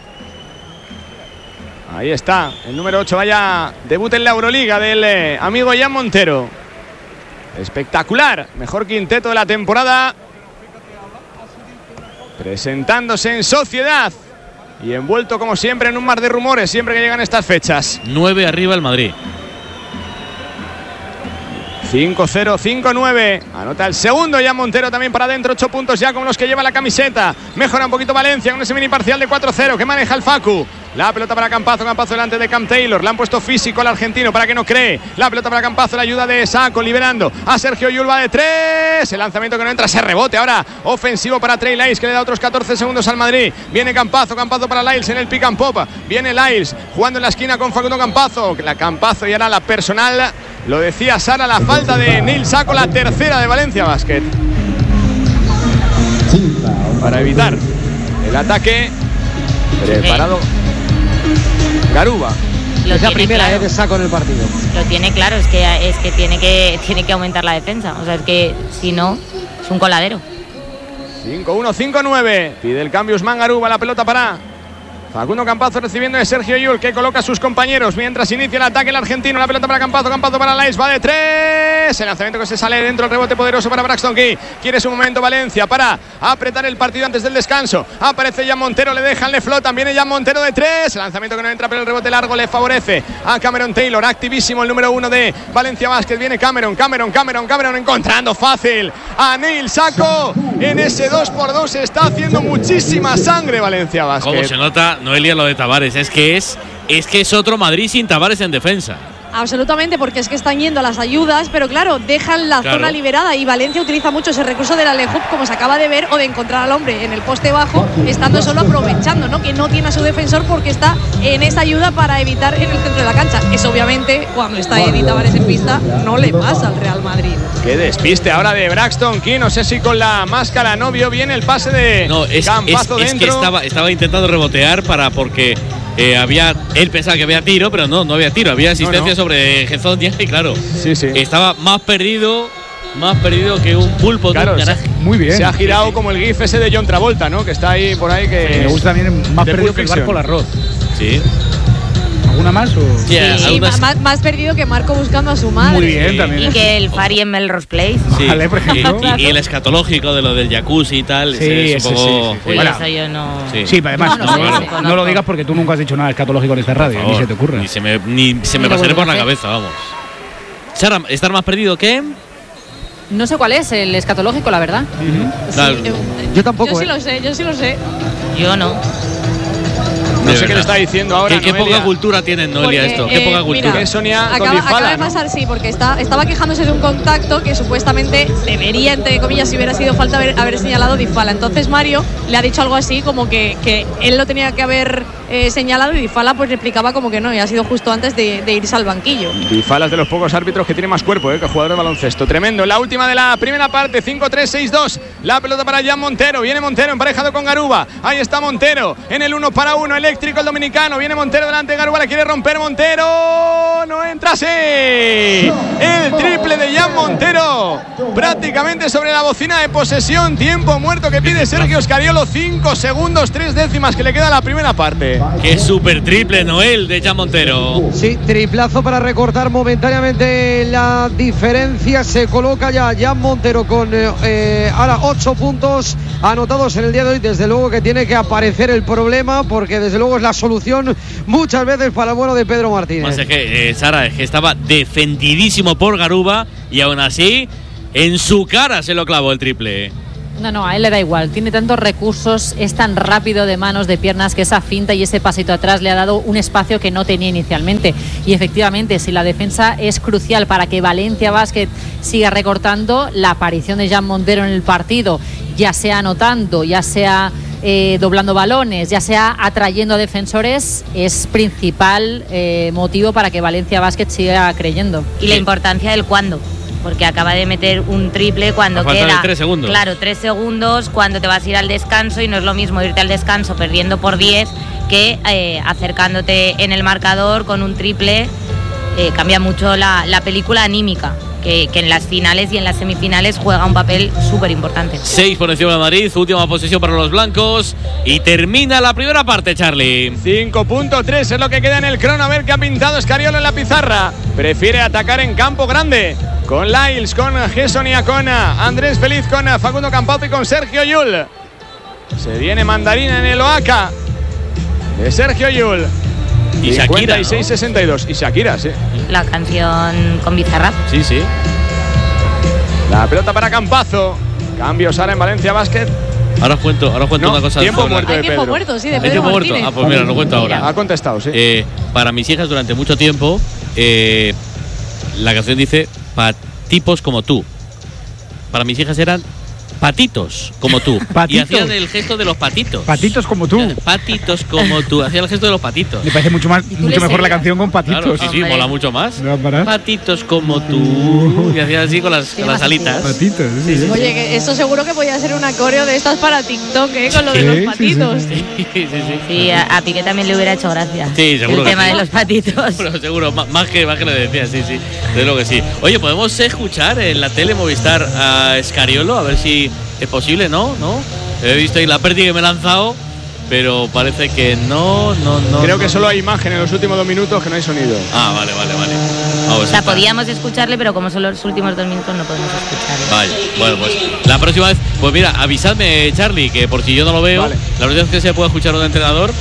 Speaker 2: Ahí está, el número 8, vaya debut en la Euroliga del amigo Jan Montero. Espectacular, mejor quinteto de la temporada. Presentándose en sociedad y envuelto como siempre en un mar de rumores siempre que llegan estas fechas.
Speaker 3: 9 arriba el Madrid.
Speaker 2: 5-0, 5-9. Anota el segundo ya Montero también para adentro. 8 puntos ya con los que lleva la camiseta. Mejora un poquito Valencia con ese mini parcial de 4-0 que maneja el Facu. La pelota para Campazzo, Campazzo delante de Cam Taylor. Le han puesto físico al argentino para que no cree. La pelota para Campazzo, la ayuda de Sacco, liberando a Sergio Llull, va de 3. El lanzamiento que no entra, ese rebote ahora ofensivo para Trey Lyles, que le da otros 14 segundos al Madrid. Viene Campazzo, Campazzo para Lyles en el pick and pop. Viene Lyles jugando en la esquina con Facundo Campazzo. La Campazzo y ahora la personal. Lo decía Sara, la falta de Neil Sacco, la tercera de Valencia Basket. Para evitar el ataque. Preparado Garuba.
Speaker 5: Es la primera claro. De Sacco en el partido.
Speaker 1: Lo tiene claro, es que tiene que aumentar la defensa. O sea, es que si no, es un coladero.
Speaker 2: 5-1, 5-9. Pide el cambio Usman Garuba, la pelota para Facundo Campazzo recibiendo de Sergio Llull, que coloca a sus compañeros mientras inicia el ataque el argentino. La pelota para Campazzo, Campazzo para Lyles, va de 3. El lanzamiento que se sale dentro, el rebote poderoso para Braxton Key. Quiere su momento Valencia para apretar el partido antes del descanso. Aparece Jan Montero, le dejan, le flotan. Viene Jan Montero de 3. El lanzamiento que no entra, pero el rebote largo le favorece a Cameron Taylor. Activísimo el número 1 de Valencia Basket. Viene Cameron encontrando fácil a Neil Sacco. En ese 2x2 está haciendo muchísima sangre Valencia Basket.
Speaker 3: ¿Cómo se nota, Noelia, lo de Tavares? Es que es otro Madrid sin Tavares en defensa.
Speaker 4: Absolutamente, porque es que están yendo a las ayudas, pero claro, dejan la zona liberada y Valencia utiliza mucho ese recurso del alejo, como se acaba de ver, o de encontrar al hombre en el poste bajo, estando solo aprovechando, ¿no? Que no tiene a su defensor porque está en esa ayuda para evitar en el centro de la cancha. Eso obviamente, cuando está Eddie Tavares en pista, no le pasa al Real Madrid.
Speaker 2: Qué despiste ahora de Braxton Key, no sé si con la máscara no vio bien el pase de Campazzo dentro.
Speaker 3: Es que estaba intentando rebotear porque él pensaba que había tiro, pero no había tiro, había asistencia sobre Gessonia y claro, estaba más perdido que un pulpo.
Speaker 2: Claro,
Speaker 6: muy bien.
Speaker 2: Se ha girado como el gif ese de John Travolta, ¿no? Que está ahí por ahí que
Speaker 6: me gusta también más perdido que el barco el arroz.
Speaker 3: Sí.
Speaker 6: ¿Alguna más?
Speaker 4: Sí, más perdido que Marco buscando a su madre.
Speaker 6: Muy bien, también.
Speaker 1: Y que el Fari en Melrose Place.
Speaker 3: Sí.
Speaker 6: Vale, por ejemplo.
Speaker 3: Y el escatológico de lo del jacuzzi y tal.
Speaker 6: Sí,
Speaker 3: es un poco.
Speaker 1: Sí. Bueno, eso yo no.
Speaker 6: Sí, pero además no lo digas porque tú nunca has dicho nada escatológico en esta radio, ni se te ocurre.
Speaker 3: Ni se me pasaría por la cabeza, vamos. Sara, ¿estar más perdido que?
Speaker 7: No sé cuál es el escatológico, la verdad.
Speaker 5: Yo tampoco.
Speaker 4: Yo sí lo sé.
Speaker 1: Yo no.
Speaker 2: No sé qué le está diciendo ahora.
Speaker 3: Qué poca cultura tiene Noelia esto. Qué poca cultura.
Speaker 4: Mira,
Speaker 2: Sonia
Speaker 4: acaba de pasar, sí, porque estaba quejándose de un contacto que supuestamente debería, entre comillas, si hubiera sido falta haber señalado Dybala. Entonces Mario le ha dicho algo así como que él lo tenía que haber señalado y Dybala pues le explicaba como que no, y ha sido justo antes de irse al banquillo.
Speaker 2: Dybala es de los pocos árbitros que tiene más cuerpo que jugador de baloncesto. Tremendo. La última de la primera parte, 5-3-6-2. La pelota para Jan Montero. Viene Montero emparejado con Garuba. Ahí está Montero en el 1 para 1. Eléctrico el dominicano. Viene Montero delante de Garuba. La quiere romper Montero. no entra, sí. El triple de Jan Montero, prácticamente sobre la bocina de posesión. Tiempo muerto que pide Sergio Scariolo, 5 segundos 3 décimas que le queda la primera parte.
Speaker 3: Qué súper triple, Noel, de Jan Montero.
Speaker 5: Sí, triplazo para recortar momentáneamente la diferencia. Se coloca ya Jan Montero con ahora 8 puntos anotados en el día de hoy. Desde luego que tiene que aparecer el problema, porque desde luego es la solución muchas veces para el bueno de Pedro Martínez.
Speaker 3: Pues es que, Sara, es que estaba defendidísimo por Garuba y aún así en su cara se lo clavó el triple.
Speaker 7: No, a él le da igual. Tiene tantos recursos, es tan rápido de manos, de piernas, que esa finta y ese pasito atrás le ha dado un espacio que no tenía inicialmente. Y efectivamente, si la defensa es crucial para que Valencia Basket siga recortando, la aparición de Jan Montero en el partido, ya sea anotando, ya sea doblando balones, ya sea atrayendo a defensores, es principal motivo para que Valencia Basket siga creyendo.
Speaker 1: Y la importancia del cuándo, porque acaba de meter un triple cuando queda
Speaker 3: 3 segundos.
Speaker 1: Claro, 3 segundos cuando te vas a ir al descanso, y no es lo mismo irte al descanso perdiendo por 10 que acercándote en el marcador con un triple. Cambia mucho la película anímica, que en las finales y en las semifinales juega un papel súper importante.
Speaker 3: 6 por encima de Madrid, última posesión para los blancos y termina la primera parte, Charlie.
Speaker 2: 5.3 es lo que queda en el crono. A ver qué ha pintado Scariolo en la pizarra. Prefiere atacar en campo grande, con Lyles, con Gesson y con Andrés Feliz, con Facundo Campazzo y con Sergio Llull. Se viene mandarina en el Oaca de Sergio Llull.
Speaker 3: Y Shakira,
Speaker 2: 56-62. Y Shakira, sí.
Speaker 1: La canción con Bizarrap.
Speaker 3: Sí.
Speaker 2: La pelota para Campazzo. Cambios ahora en Valencia Basket.
Speaker 3: Ahora os cuento una cosa.
Speaker 4: Tiempo muerto de Pedro. Muerto, sí, de Pedro Martínez.
Speaker 3: Ah, pues mira, lo cuento ahora.
Speaker 2: Ha contestado, sí.
Speaker 3: Para mis hijas durante mucho tiempo, la canción dice tipos como tú. Para mis hijas eran patitos como tú.
Speaker 6: ¿Patitos?
Speaker 3: Y hacían el gesto de los patitos.
Speaker 6: Patitos como tú.
Speaker 3: Patitos como tú. Hacían el gesto de los patitos.
Speaker 6: Me parece mucho mejor la canción con patitos.
Speaker 3: Claro, sí, mola mucho más.
Speaker 6: ¿No va a parar?
Speaker 3: Patitos como tú. Y hacían así con las alitas.
Speaker 6: Patitos, sí.
Speaker 4: Oye, que esto seguro que podía ser una coreo de estas para TikTok, con lo de los patitos.
Speaker 1: Sí, a Piqué también le hubiera hecho gracia.
Speaker 3: Sí, seguro.
Speaker 1: El tema de los patitos.
Speaker 3: Pero seguro, más que lo decía, sí. De lo que sí. Oye, ¿podemos escuchar en la tele Movistar a Scariolo? A ver si es posible, ¿no? He visto ahí la pérdida que me he lanzado, pero parece que no.
Speaker 2: Creo que solo hay imagen en los últimos 2 minutos, que no hay sonido.
Speaker 3: Ah, vale.
Speaker 1: O sea, podíamos escucharle, pero como son los últimos 2 minutos no podemos escucharle.
Speaker 3: Vale, bueno, pues la próxima vez, pues mira, avisadme, Charlie, que por si yo no lo veo, vale. La próxima vez que se pueda escuchar un entrenador,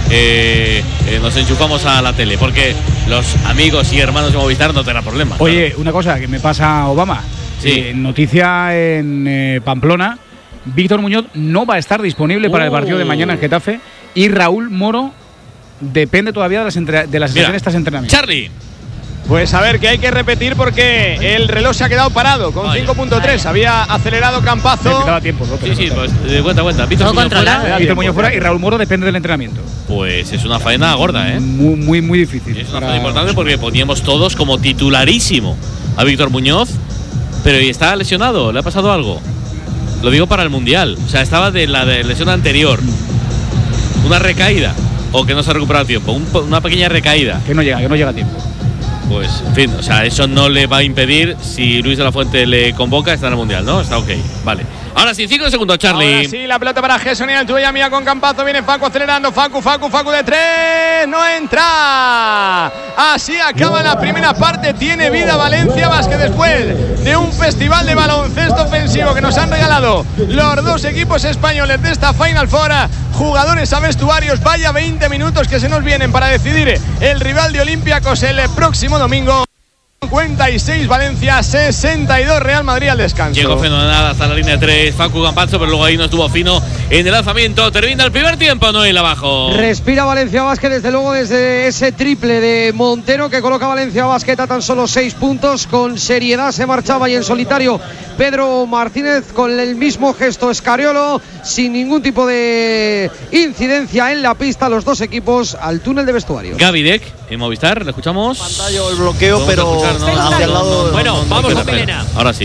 Speaker 3: nos enchufamos a la tele, porque los amigos y hermanos de Movistar no tendrán problema.
Speaker 6: Oye, claro. Una cosa que me pasa Obama.
Speaker 3: Sí.
Speaker 6: Noticia en Pamplona: Víctor Muñoz no va a estar disponible para el partido de mañana en Getafe, y Raúl Moro depende todavía de las sesiones de entrenamiento.
Speaker 3: Charlie.
Speaker 2: Pues a ver, que hay que repetir porque el reloj se ha quedado parado con 5.3. Había acelerado Campazzo.
Speaker 6: Daba tiempo,
Speaker 3: sí, pues cuenta.
Speaker 1: Víctor
Speaker 6: Muñoz fuera y Raúl Moro depende del entrenamiento.
Speaker 3: Pues es una faena gorda,
Speaker 6: Muy difícil.
Speaker 3: Es una faena importante porque poníamos todos como titularísimo a Víctor Muñoz, pero ¿y está lesionado? ¿Le ha pasado algo? Lo digo para el Mundial. O sea, estaba de la lesión anterior. Una recaída. O que no se ha recuperado a tiempo. Una pequeña recaída.
Speaker 6: Que no llega a tiempo.
Speaker 3: Pues, en fin, o sea, eso no le va a impedir, si Luis de la Fuente le convoca, está en el Mundial, ¿no? Está ok, vale. Ahora sí, 5 segundos, Charlie.
Speaker 2: Ahora sí, la pelota para Gesson y Altuve, mía con Campazzo. Viene Facu acelerando. Facu de 3. No entra. Así acaba la primera parte. Tiene vida Valencia Basket después de un festival de baloncesto ofensivo que nos han regalado los 2 equipos españoles de esta Final Four. Jugadores a vestuarios. Vaya 20 minutos que se nos vienen para decidir el rival de Olympiacos el próximo domingo. 56 Valencia, 62 Real Madrid al descanso.
Speaker 3: Llegó fenomenal hasta la línea de 3 Facu Campazzo, pero luego ahí no estuvo fino en el lanzamiento. Termina el primer tiempo, Noel abajo.
Speaker 5: Respira Valencia Basket, desde luego, desde ese triple de Montero que coloca Valencia Basket a tan solo 6 puntos. Con seriedad se marchaba y en solitario Pedro Martínez, con el mismo gesto Scariolo, sin ningún tipo de incidencia en la pista. Los 2 equipos al túnel de vestuarios.
Speaker 3: Gaby Deck en Movistar, ¿le escuchamos?
Speaker 13: Pantalla el bloqueo, pero hacia el lado.
Speaker 3: Bueno, vamos con Milena. Ahora sí.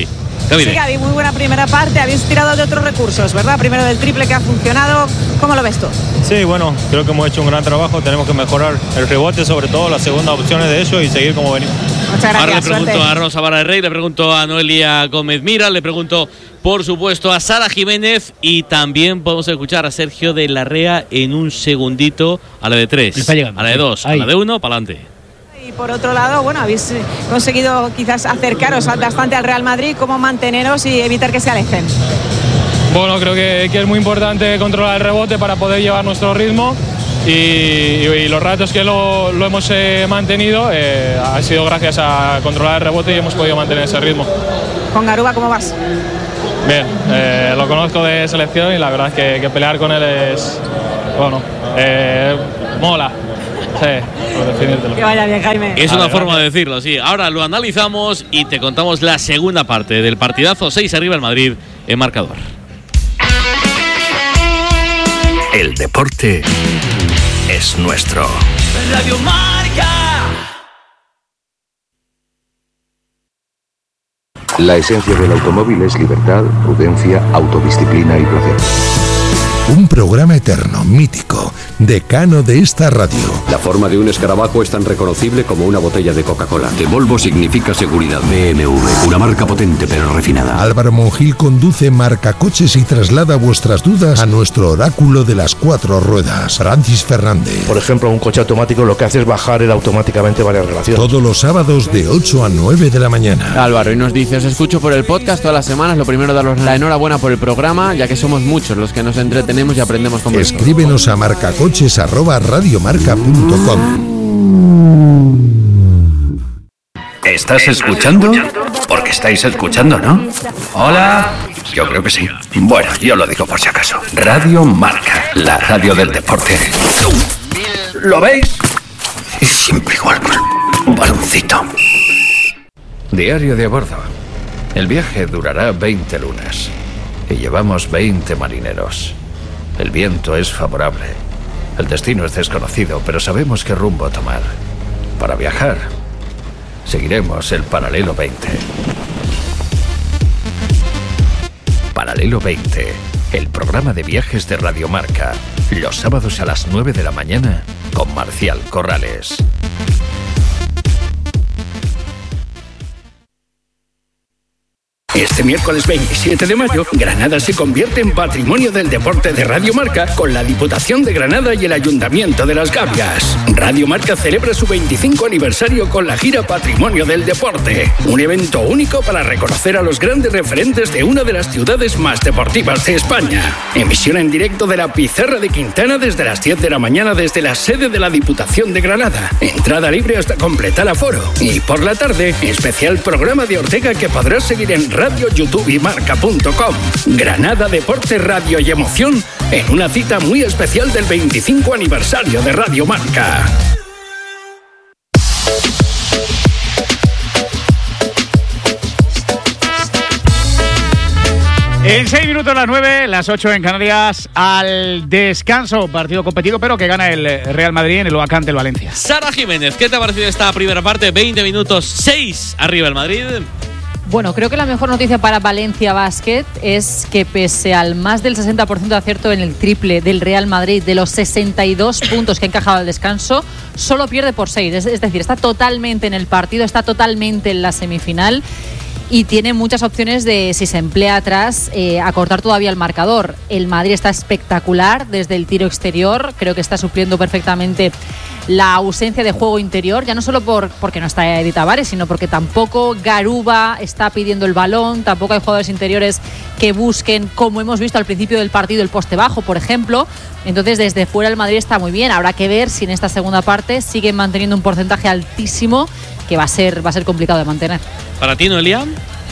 Speaker 3: Gaby.
Speaker 13: Sí, Gaby, muy buena primera parte. Habéis tirado de otros recursos, ¿verdad? Primero del triple que ha funcionado. ¿Cómo lo ves tú?
Speaker 14: Sí, bueno, creo que hemos hecho un gran trabajo. Tenemos que mejorar el rebote, sobre todo las segundas opciones de ellos, y seguir como venimos.
Speaker 13: Muchas gracias.
Speaker 3: Ahora le pregunto a Rosa Vara de Rey, le pregunto a Noelia Gómez Mira, le pregunto, por supuesto, a Sara Jiménez, y también podemos escuchar a Sergio de Larrea en un segundito a la de 3,
Speaker 6: Está llegando,
Speaker 3: a la de 2, a la de 1, para adelante.
Speaker 13: Y por otro lado, bueno, habéis conseguido quizás acercaros bastante al Real Madrid. ¿Cómo manteneros y evitar que se alejen?
Speaker 14: Bueno, creo que es muy importante controlar el rebote para poder llevar nuestro ritmo. Y los ratos que lo hemos mantenido ha sido gracias a controlar el rebote y hemos podido mantener ese ritmo.
Speaker 13: Con Garuba, ¿cómo vas?
Speaker 14: Bien, lo conozco de selección y la verdad es que pelear con él es, bueno, mola. Sí, por definírtelo.
Speaker 13: Que vaya bien, Jaime.
Speaker 3: Es una forma de decirlo, sí. Ahora lo analizamos y te contamos la segunda parte del partidazo. 6 arriba el Madrid en marcador.
Speaker 8: El deporte es nuestro.
Speaker 15: Radio Marca.
Speaker 9: La esencia del automóvil es libertad, prudencia, autodisciplina y placer.
Speaker 16: Un programa eterno, mítico, decano de esta radio.
Speaker 17: La forma de un escarabajo es tan reconocible como una botella de Coca-Cola. De Volvo significa seguridad. BMW, una marca potente pero refinada.
Speaker 16: Álvaro Monjil conduce Marcacoches y traslada vuestras dudas a nuestro oráculo de las 4 ruedas, Francis Fernández.
Speaker 18: Por ejemplo, un coche automático lo que hace es bajar él automáticamente varias relaciones.
Speaker 16: Todos los sábados de 8 a 9 de la mañana.
Speaker 19: Álvaro, y nos dice, os escucho por el podcast todas las semanas. Lo primero, daros la enhorabuena por el programa, ya que somos muchos los que nos entretenemos y aprendemos con vosotros.
Speaker 16: Escríbenos a marcacoches@radiomarca.com.
Speaker 8: ¿Estás escuchando? Porque estáis escuchando, ¿no? Hola. Yo creo que sí. Bueno, yo lo digo por si acaso. Radio Marca, la radio del deporte. ¿Lo veis? Y siempre igual con un baloncito. Diario de a bordo. El viaje durará 20 lunas. Y llevamos 20 marineros. El viento es favorable. El destino es desconocido, pero sabemos qué rumbo tomar. Para viajar, seguiremos el Paralelo 20. Paralelo 20, el programa de viajes de Radio Marca. Los sábados a las 9 de la mañana con Marcial Corrales. Este miércoles 27 de mayo, Granada se convierte en Patrimonio del Deporte de Radio Marca con la Diputación de Granada y el Ayuntamiento de Las Gavias. Radio Marca celebra su 25 aniversario con la gira Patrimonio del Deporte, un evento único para reconocer a los grandes referentes de una de las ciudades más deportivas de España. Emisión en directo de la Pizarra de Quintana desde las 10 de la mañana desde la sede de la Diputación de Granada. Entrada libre hasta completar aforo. Y por la tarde, especial programa de Ortega que podrás seguir en Radio, YouTube y Marca.com. Granada, deporte, radio y emoción en una cita muy especial del 25 aniversario de Radio Marca.
Speaker 6: En 6 minutos las 9, las 8 en Canarias, al descanso, partido competido, pero que gana el Real Madrid en el Oaxaca ante el Valencia.
Speaker 3: Sara Jiménez, ¿qué te ha parecido esta primera parte? 20 minutos, 6 arriba el Madrid.
Speaker 7: Bueno, creo que la mejor noticia para Valencia Basket es que pese al más del 60% de acierto en el triple del Real Madrid, de los 62 puntos que ha encajado al descanso, solo pierde por 6. Es decir, está totalmente en el partido, está totalmente en la semifinal y tiene muchas opciones de, si se emplea atrás, acortar todavía el marcador. El Madrid está espectacular desde el tiro exterior, creo que está supliendo perfectamente la ausencia de juego interior, ya no solo porque no está Edith Tavares, sino porque tampoco Garuba está pidiendo el balón, tampoco hay jugadores interiores que busquen, como hemos visto al principio del partido, el poste bajo, por ejemplo. Entonces, desde fuera el Madrid está muy bien. Habrá que ver si en esta segunda parte siguen manteniendo un porcentaje altísimo que va a ser complicado de mantener.
Speaker 3: ¿Para ti, Noelia?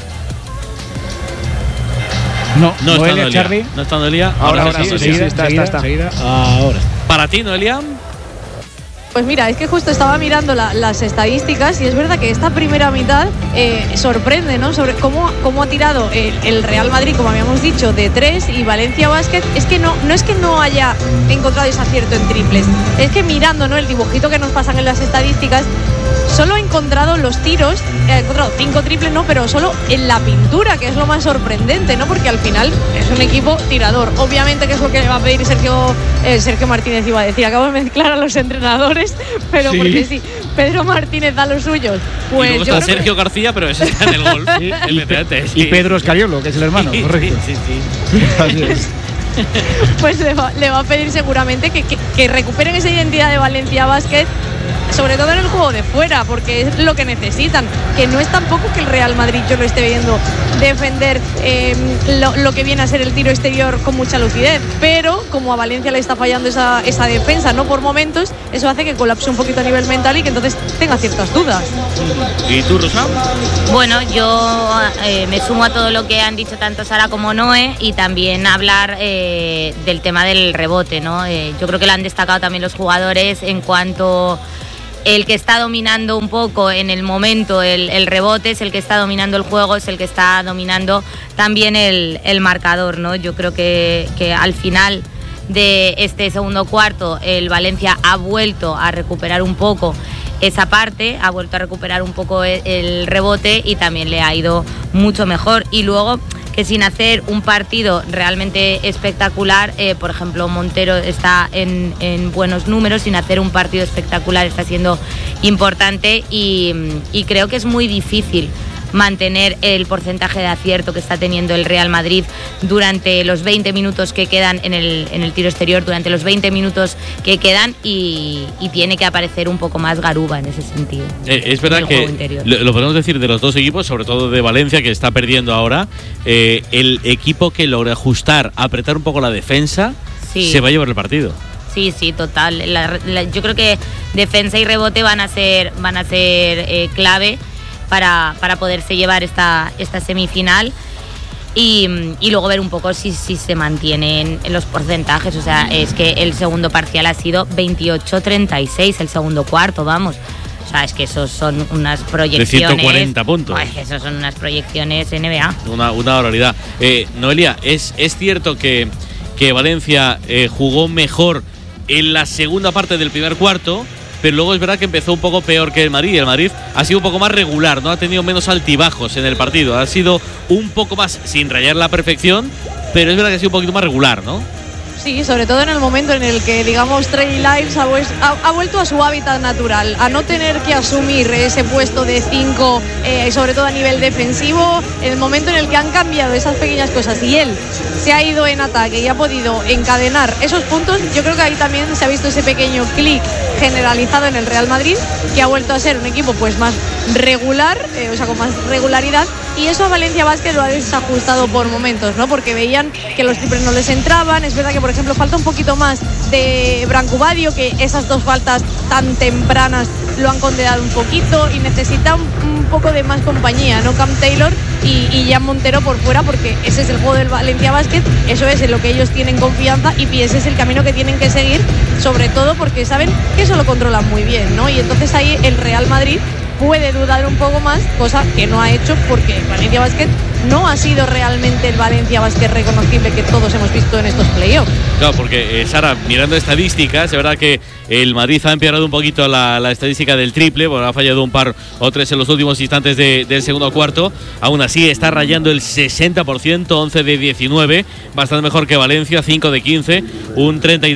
Speaker 6: No
Speaker 3: está
Speaker 6: Noelia, Charlie.
Speaker 3: No está Noelia.
Speaker 6: Ahora sí, está. Ahora.
Speaker 3: ¿Para ti, Noelia?
Speaker 4: Pues mira, es que justo estaba mirando las estadísticas y es verdad que esta primera mitad sorprende, ¿no? Sobre cómo ha tirado el Real Madrid, como habíamos dicho, de 3, y Valencia Basket. Es que no es que no haya encontrado ese acierto en triples, es que mirando, ¿no?, el dibujito que nos pasan en las estadísticas, solo ha encontrado los tiros, ha encontrado 5 triples, no, pero solo en la pintura, que es lo más sorprendente, ¿no? Porque al final es un equipo tirador. Obviamente que es lo que le va a pedir Sergio Martínez, iba a decir, acabo de mezclar a los entrenadores, pero sí. Porque sí, Pedro Martínez da los suyos. Pues
Speaker 3: y luego está Sergio García, pero ese está en el golf.
Speaker 6: Y Pedro Escariolo, que es el hermano, correcto.
Speaker 3: Sí.
Speaker 6: Así es.
Speaker 4: Pues le va a pedir seguramente que recuperen esa identidad de Valencia Basket, sobre todo en el juego de fuera, porque es lo que necesitan, que no es tampoco que el Real Madrid, yo lo esté viendo defender lo que viene a ser el tiro exterior con mucha lucidez, pero como a Valencia le está fallando esa defensa, no por momentos, eso hace que colapse un poquito a nivel mental y que entonces tenga ciertas dudas.
Speaker 3: ¿Y tú, Rosa?
Speaker 1: Bueno, yo me sumo a todo lo que han dicho tanto Sara como Noé, y también hablar del tema del rebote, ¿no? Yo creo que lo han destacado también los jugadores en cuanto el que está dominando un poco en el momento el rebote, es el que está dominando el juego, es el que está dominando también el marcador, ¿no? Yo creo que al final de este segundo cuarto el Valencia ha vuelto a recuperar un poco esa parte, ha vuelto a recuperar un poco el rebote y también le ha ido mucho mejor. Y luego que sin hacer un partido realmente espectacular, por ejemplo Montero está en buenos números, sin hacer un partido espectacular está siendo importante y creo que es muy difícil mantener el porcentaje de acierto que está teniendo el Real Madrid durante los 20 minutos que quedan en el tiro exterior, durante los 20 minutos que quedan, y tiene que aparecer un poco más Garuba en ese sentido.
Speaker 3: Es verdad que lo podemos decir de los dos equipos, sobre todo de Valencia, que está perdiendo ahora, el equipo que logra ajustar, apretar un poco la defensa, se va a llevar el partido.
Speaker 1: Sí, total. Yo creo que defensa y rebote van a ser clave para poderse llevar esta semifinal y luego ver un poco si se mantienen en los porcentajes. O sea, es que el segundo parcial ha sido 28-36, el segundo cuarto, vamos. O sea, es que esos son unas proyecciones
Speaker 3: de 140 puntos.
Speaker 1: Es que esos son unas proyecciones NBA.
Speaker 3: Una barbaridad. Noelia, ¿es cierto que Valencia jugó mejor en la segunda parte del primer cuarto? Pero luego es verdad que empezó un poco peor que el Madrid. El Madrid ha sido un poco más regular, ¿no? Ha tenido menos altibajos en el partido. Ha sido un poco más, sin rayar la perfección, pero es verdad que ha sido un poquito más regular, ¿no?
Speaker 4: Sí, sobre todo en el momento en el que, digamos, Trey Lyles ha vuelto a su hábitat natural, a no tener que asumir ese puesto de 5, sobre todo a nivel defensivo. En el momento en el que han cambiado esas pequeñas cosas y él se ha ido en ataque y ha podido encadenar esos puntos, yo creo que ahí también se ha visto ese pequeño clic generalizado en el Real Madrid, que ha vuelto a ser un equipo pues más regular, o sea, con más regularidad, y eso a Valencia Basket lo ha desajustado por momentos, ¿no? Porque veían que los triples no les entraban. Es verdad que, por ejemplo, falta un poquito más de Brancubadio, que esas dos faltas tan tempranas lo han condenado un poquito y necesita un poco de más compañía, ¿no? Cam Taylor y Jan Montero por fuera, porque ese es el juego del Valencia Basket, eso es en lo que ellos tienen confianza y ese es el camino que tienen que seguir, sobre todo porque saben que eso lo controlan muy bien, ¿no? Y entonces ahí el Real Madrid puede dudar un poco más, cosa que no ha hecho, porque el Valencia Basket no ha sido realmente el Valencia Basket reconocible que todos hemos visto en estos playoffs.
Speaker 3: Claro, porque Sara, mirando estadísticas, es verdad que el Madrid ha empeorado un poquito la estadística del triple, bueno, ha fallado un par o tres en los últimos instantes del segundo cuarto. Aún así está rayando el 60%, 11 de 19, bastante mejor que Valencia, 5 de 15, un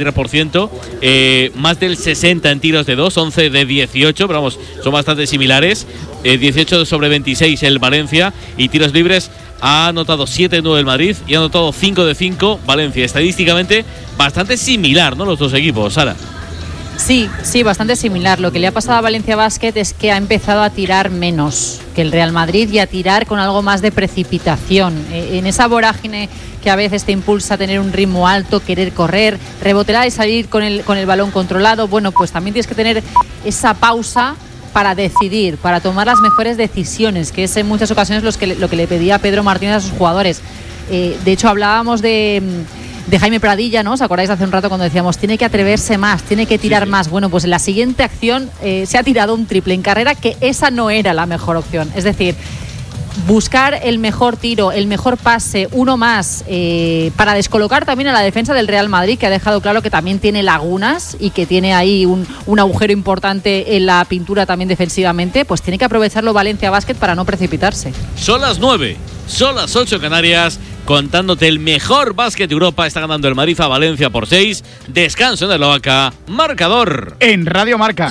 Speaker 3: 33%, más del 60 en tiros de 2, 11 de 18, pero vamos, son bastante similares. 18 sobre 26 el Valencia, y tiros libres ha anotado 7 de 9 el Madrid y ha anotado 5 de 5 Valencia. Estadísticamente bastante similar, ¿no?, los dos equipos, Sara.
Speaker 7: Sí, bastante similar. Lo que le ha pasado a Valencia Basket es que ha empezado a tirar menos que el Real Madrid y a tirar con algo más de precipitación. En esa vorágine que a veces te impulsa a tener un ritmo alto, querer correr, rebotear y salir con el balón controlado, bueno, pues también tienes que tener esa pausa para decidir, para tomar las mejores decisiones, que es en muchas ocasiones lo que le pedía Pedro Martínez a sus jugadores. De hecho, hablábamos de Jaime Pradilla, ¿no? ¿Os acordáis hace un rato cuando decíamos tiene que atreverse más, tiene que tirar más? Bueno, pues en la siguiente acción se ha tirado un triple en carrera, que esa no era la mejor opción. Es decir, buscar el mejor tiro, el mejor pase, uno más, para descolocar también a la defensa del Real Madrid, que ha dejado claro que también tiene lagunas y que tiene ahí un agujero importante en la pintura también defensivamente, pues tiene que aprovecharlo Valencia Basket para no precipitarse.
Speaker 3: Son las 9, son las 8 Canarias, contándote el mejor básquet de Europa. Está ganando el Madrid a Valencia por 6. Descanso en el Loaca. Marcador
Speaker 6: en Radio Marca.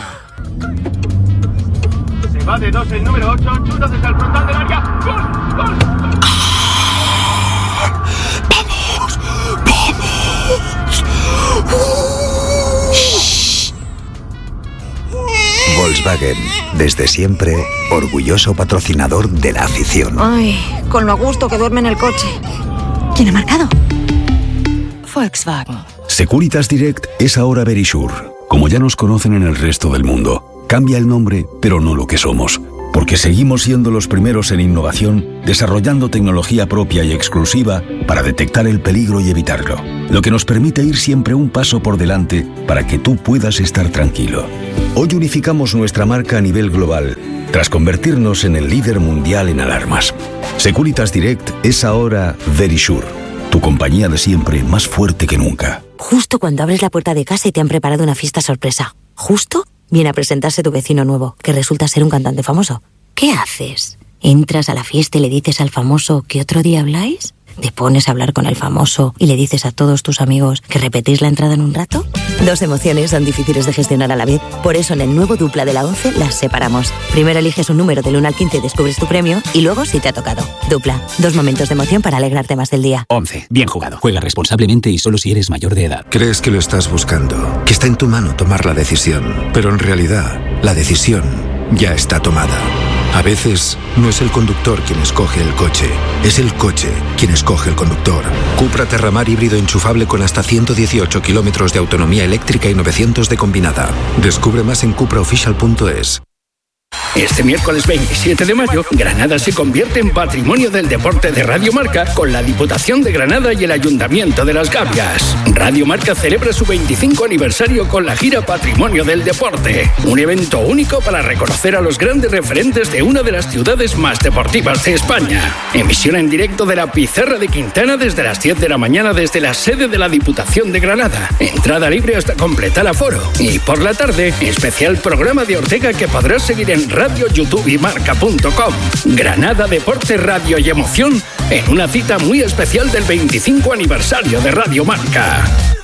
Speaker 20: Se va de 2 el número 8, chuta desde el frontal del área. ¡Gol! ¡Gol!
Speaker 16: ¡Vamos!
Speaker 21: Volkswagen, desde siempre, orgulloso patrocinador de la afición.
Speaker 22: Ay, con lo a gusto que duerme en el coche. ¿Quién ha marcado?
Speaker 23: Volkswagen.
Speaker 24: Securitas Direct es ahora Verisure. Como ya nos conocen en el resto del mundo, cambia el nombre, pero no lo que somos. Porque seguimos siendo los primeros en innovación, desarrollando tecnología propia y exclusiva para detectar el peligro y evitarlo. Lo que nos permite ir siempre un paso por delante para que tú puedas estar tranquilo. Hoy unificamos nuestra marca a nivel global, tras convertirnos en el líder mundial en alarmas. Securitas Direct es ahora Verisure, tu compañía de siempre más fuerte que nunca.
Speaker 22: Justo cuando abres la puerta de casa y te han preparado una fiesta sorpresa. Justo viene a presentarse tu vecino nuevo, que resulta ser un cantante famoso. ¿Qué haces? ¿Entras a la fiesta y le dices al famoso que otro día habláis? ¿Te pones a hablar con el famoso y le dices a todos tus amigos que repetís la entrada en un rato? Dos emociones son difíciles de gestionar a la vez. Por eso en el nuevo Dupla de la 11 las separamos. Primero eliges un número del 1 al 15 y descubres tu premio, y luego si te ha tocado. Dupla, 2 momentos de emoción para alegrarte más del día.
Speaker 25: 11. Bien jugado. Juega responsablemente y solo si eres mayor de edad.
Speaker 21: Crees que lo estás buscando, que está en tu mano tomar la decisión, pero en realidad la decisión ya está tomada. A veces no es el conductor quien escoge el coche, es el coche quien escoge el conductor. Cupra Terramar híbrido enchufable con hasta 118 kilómetros de autonomía eléctrica y 900 de combinada. Descubre más en cupraofficial.es.
Speaker 8: Este miércoles 27 de mayo, Granada se convierte en Patrimonio del Deporte de Radio Marca con la Diputación de Granada y el Ayuntamiento de Las Gavias. Radio Marca celebra su 25 aniversario con la gira Patrimonio del Deporte, un evento único para reconocer a los grandes referentes de una de las ciudades más deportivas de España. Emisión en directo de la Pizarra de Quintana desde las 10 de la mañana desde la sede de la Diputación de Granada. Entrada libre hasta completar aforo. Y por la tarde, especial programa de Ortega que podrás seguir en Radio, YouTube y Marca.com. Granada, deporte, radio y emoción en una cita muy especial del 25 aniversario de Radio Marca.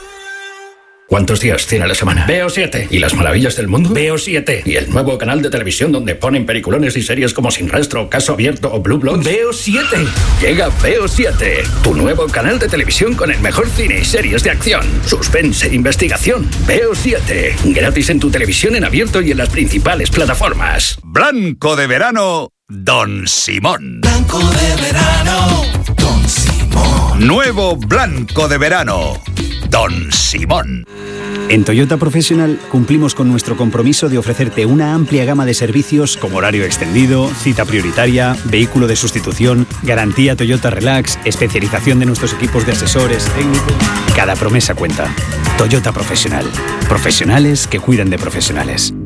Speaker 8: ¿Cuántos días tiene la semana? Veo 7. ¿Y las maravillas del mundo? Veo 7. ¿Y el nuevo canal de televisión donde ponen peliculones y series como Sin Rastro, Caso Abierto o Blue Bloods? Veo 7. Llega Veo 7, tu nuevo canal de televisión con el mejor cine y series de acción, suspense e investigación. Veo 7. Gratis en tu televisión en abierto y en las principales plataformas.
Speaker 26: Blanco de verano, Don Simón.
Speaker 15: Blanco de verano, Don Simón.
Speaker 26: Nuevo blanco de verano, Don Simón.
Speaker 27: En Toyota Professional cumplimos con nuestro compromiso de ofrecerte una amplia gama de servicios como horario extendido, cita prioritaria, vehículo de sustitución, garantía Toyota Relax, especialización de nuestros equipos de asesores técnicos. Cada promesa cuenta. Toyota Professional. Profesionales que cuidan de profesionales.